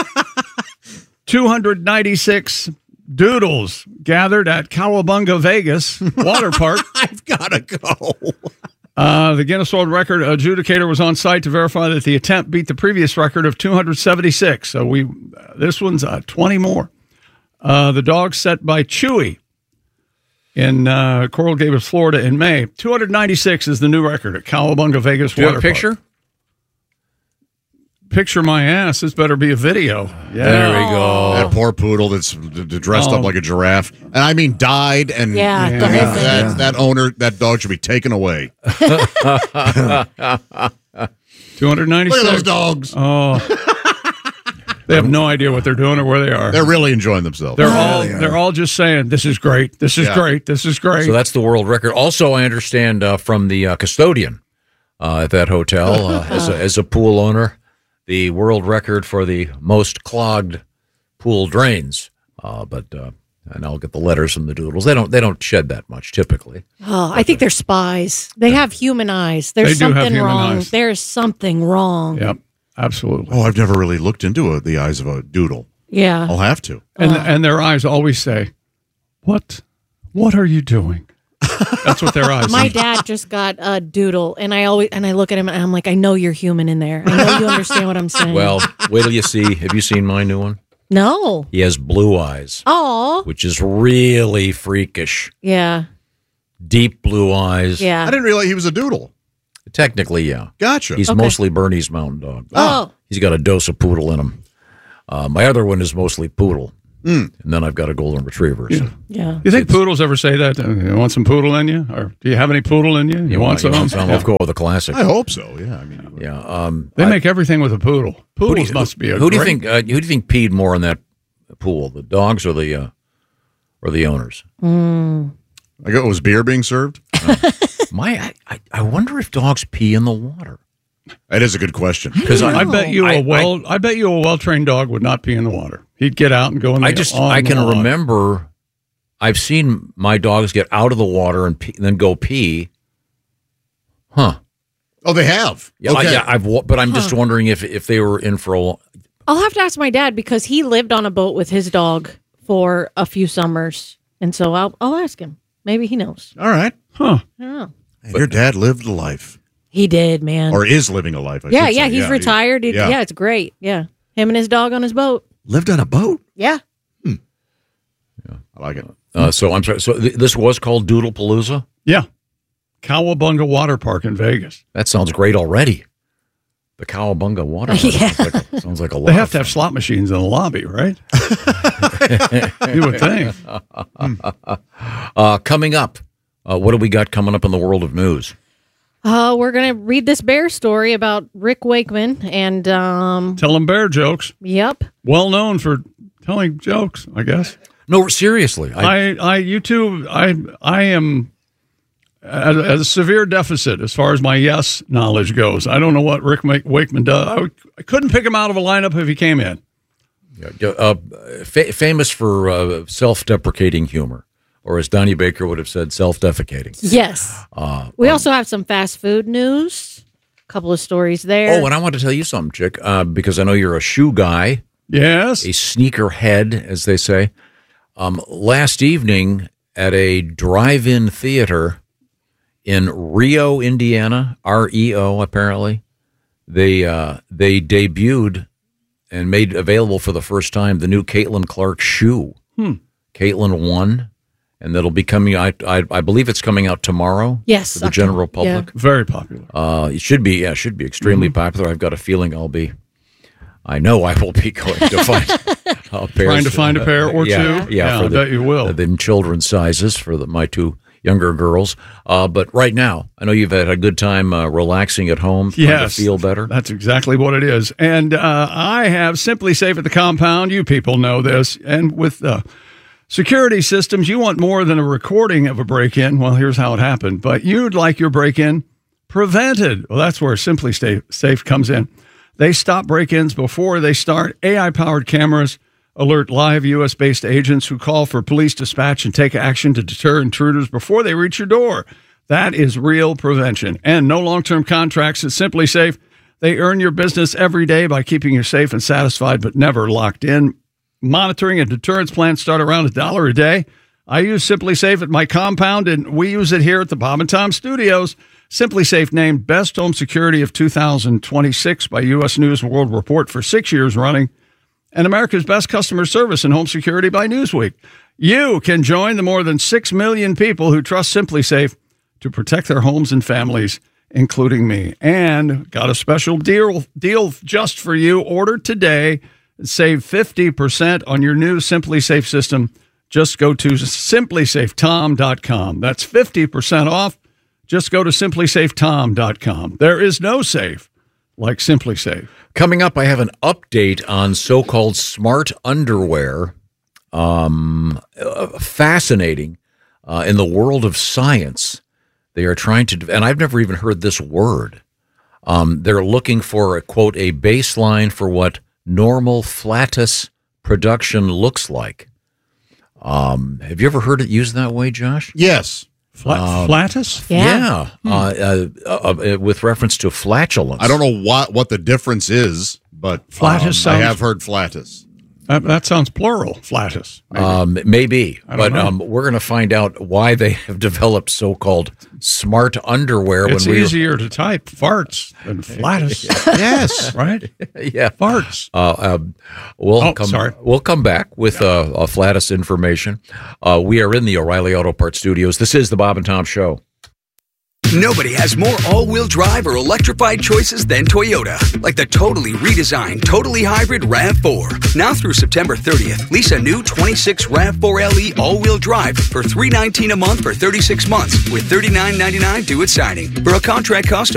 two hundred ninety-six doodles gathered at Cowabunga, Vegas water park. I've got to go. Uh, the Guinness World Record adjudicator was on site to verify that the attempt beat the previous record of two hundred seventy-six. So we, uh, this one's uh, twenty more. Uh, the dog set by Chewy in uh, Coral Gables, Florida, in May. two hundred ninety-six is the new record at Cowabunga, Vegas Do you water have a picture? park. Picture my ass. This better be a video. Yeah. There we go. That poor poodle that's d- d- dressed Oh. up like a giraffe. And I mean, died. And Yeah, Yeah. the whole Yeah. thing. that, that owner, that dog should be taken away. two hundred ninety-six. Look at those dogs. Oh. They have no idea what they're doing or where they are. They're really enjoying themselves. They're all they're all just saying, "This is great. This is Yeah. great. This is great." So that's the world record. Also, I understand uh, from the uh, custodian uh, at that hotel, uh, as, a, as a pool owner, the world record for the most clogged pool drains. Uh, but uh, and I'll get the letters from the doodles. They don't they don't shed that much typically. Oh, I think they're spies. They have human eyes. There's They do have something human wrong. eyes. There's something wrong. Yep, absolutely. Oh, I've never really looked into uh the eyes of a doodle. Yeah. I'll have to. And Oh. and their eyes always say, "What? What are you doing?" That's what their eyes My say. dad just got a doodle, and I always and I look at him and I'm like, I know you're human in there. I know you understand what I'm saying. Well, wait till you see. Have you seen my new one? no. He has blue eyes, Oh. which is really freakish. Yeah. Deep blue eyes. Yeah. I didn't realize he was a doodle. Technically, yeah. Gotcha. He's Okay. mostly Bernie's mountain dog. Oh. He's got a dose of poodle in him. Uh, my other one is mostly poodle. Mm. And then I've got a golden retriever. So. Yeah. You think poodles ever say that? Uh, You want some poodle in you, or do you have any poodle in you? You, You want, want, you some? want some? Yeah. I'll go with the classic. I hope so. Yeah. I mean, Yeah. Um, They I- make everything with a poodle. who do Poodles you- must be a Who do you great- think? Uh, who do you think peed more in that pool? The dogs or the uh, or the owners? Mm. I go. Was beer being served? My, I, I wonder if dogs pee in the water. That is a good question. Because I, bet you I- a well. I, bet you a well trained dog would not pee in the water. He'd get out and go in the. I just on I the can lawn. remember. I've seen my dogs get out of the water and, pee, and then go pee. Huh. Oh, they have. Yeah, I, Okay. yeah. I've wa- but I'm just Huh. wondering if if they were in for a. lo- I'll have to ask my dad because he lived on a boat with his dog for a few summers, and so I'll I'll ask him. Maybe he knows. All right. Huh. I don't know. Man, your dad lived a life, He did, man. or is living a life. I yeah, should yeah. say. He's he- retired. It- yeah. yeah, it's great. Yeah, him and his dog on his boat. Lived on a boat. Yeah. I like it. Uh, so I'm sorry. So th- this was called Doodle Palooza. Yeah, Cowabunga Water Park in Vegas. That sounds great already. The Cowabunga Water Park Yeah. sounds, like a, sounds like a lot. They have of to have slot machines in the lobby, right? You would think. Uh, coming up, uh, what do we got coming up in the world of news? Uh, we're gonna read this bear story about Rick Wakeman, and um, Telling bear jokes. yep, Well known for telling jokes, I guess. No, seriously. I, I, you two, I, I am at a, at a severe deficit as far as my yes knowledge goes. I don't know what Rick Ma- Wakeman does. I, would- I couldn't pick him out of a lineup if he came in. Yeah, uh, fa- famous for uh, self-deprecating humor, or as Donnie Baker would have said, self-defecating. yes. Uh, We also have some fast food news. A couple of stories there. oh, and I want to tell you something, Chick, uh, because I know you're a shoe guy. Yes. A sneaker head, as they say. Um, last evening at a drive-in theater in Rio, Indiana, R E O apparently, they uh, they debuted and made available for the first time the new Caitlin Clark shoe. Hmm. Caitlin one, and that'll be coming. I, I I believe it's coming out tomorrow. Yes, for the October. general public. Very popular. Uh, it should be. Yeah, it should be extremely popular. I've got a feeling I'll be. I know I will be going to find a pair. Trying to find a pair or yeah, two? Yeah, Yeah, for I the, bet you will. The children's sizes for the, my two younger girls. Uh, but right now, I know you've had a good time uh, relaxing at home, trying Yes. to feel better. That's exactly what it is. And uh, I have Simply Safe at the compound. You people know this. And with uh, security systems, you want more than a recording of a break-in. Well, here's how it happened. But you'd like your break-in prevented. Well, that's where Simply Safe Safe comes in. They stop break-ins before they start. A I-powered cameras alert live U S-based agents who call for police dispatch and take action to deter intruders before they reach your door. That is real prevention. And no long-term contracts at Simply Safe. They earn your business every day by keeping you safe and satisfied, but never locked in. Monitoring and deterrence plans start around a dollar a day. I use Simply Safe at my compound, and we use it here at the Bob and Tom Studios. Simply Safe named Best Home Security of two thousand twenty-six by U S News and World Report for six years running, and America's Best Customer Service in Home Security by Newsweek. You can join the more than six million people who trust Simply Safe to protect their homes and families, including me. And got a special deal, deal just for you. Order today and save fifty percent on your new Simply Safe system. Just go to simply safe tom dot com. That's fifty percent off. Just go to simply safe tom dot com. There is no safe like Simply Safe. Coming up, I have an update on so-called smart underwear. Um, uh, fascinating. Uh, in the world of science, they are trying to, and I've never even heard this word. Um, they're looking for a quote a baseline for what normal flatus production looks like. Um, have you ever heard it used that way, Josh? Yes. Flat, Uh, flatus? Yeah, Hmm. uh, uh, uh, uh, with reference to flatulence. I don't know what what the difference is, but Flatus um, I sounds- have heard flatus. That, that sounds plural, flatus. Maybe. Um, maybe, I don't but know. um, we're going to find out why they have developed so-called smart underwear. It's when we easier to type farts than flatus. Yes, right. Yeah, farts. Uh, uh, we'll Oh, come. sorry. We'll come back with uh, a flatus information. Uh, we are in the O'Reilly Auto Parts Studios. This is the Bob and Tom Show. Nobody has more all-wheel drive or electrified choices than Toyota. Like the totally redesigned, totally hybrid RAV four. Now through September thirtieth, lease a new twenty-six RAV four L E all-wheel drive for three hundred nineteen dollars a month for thirty-six months with thirty-nine ninety-nine due at signing. For a contract cost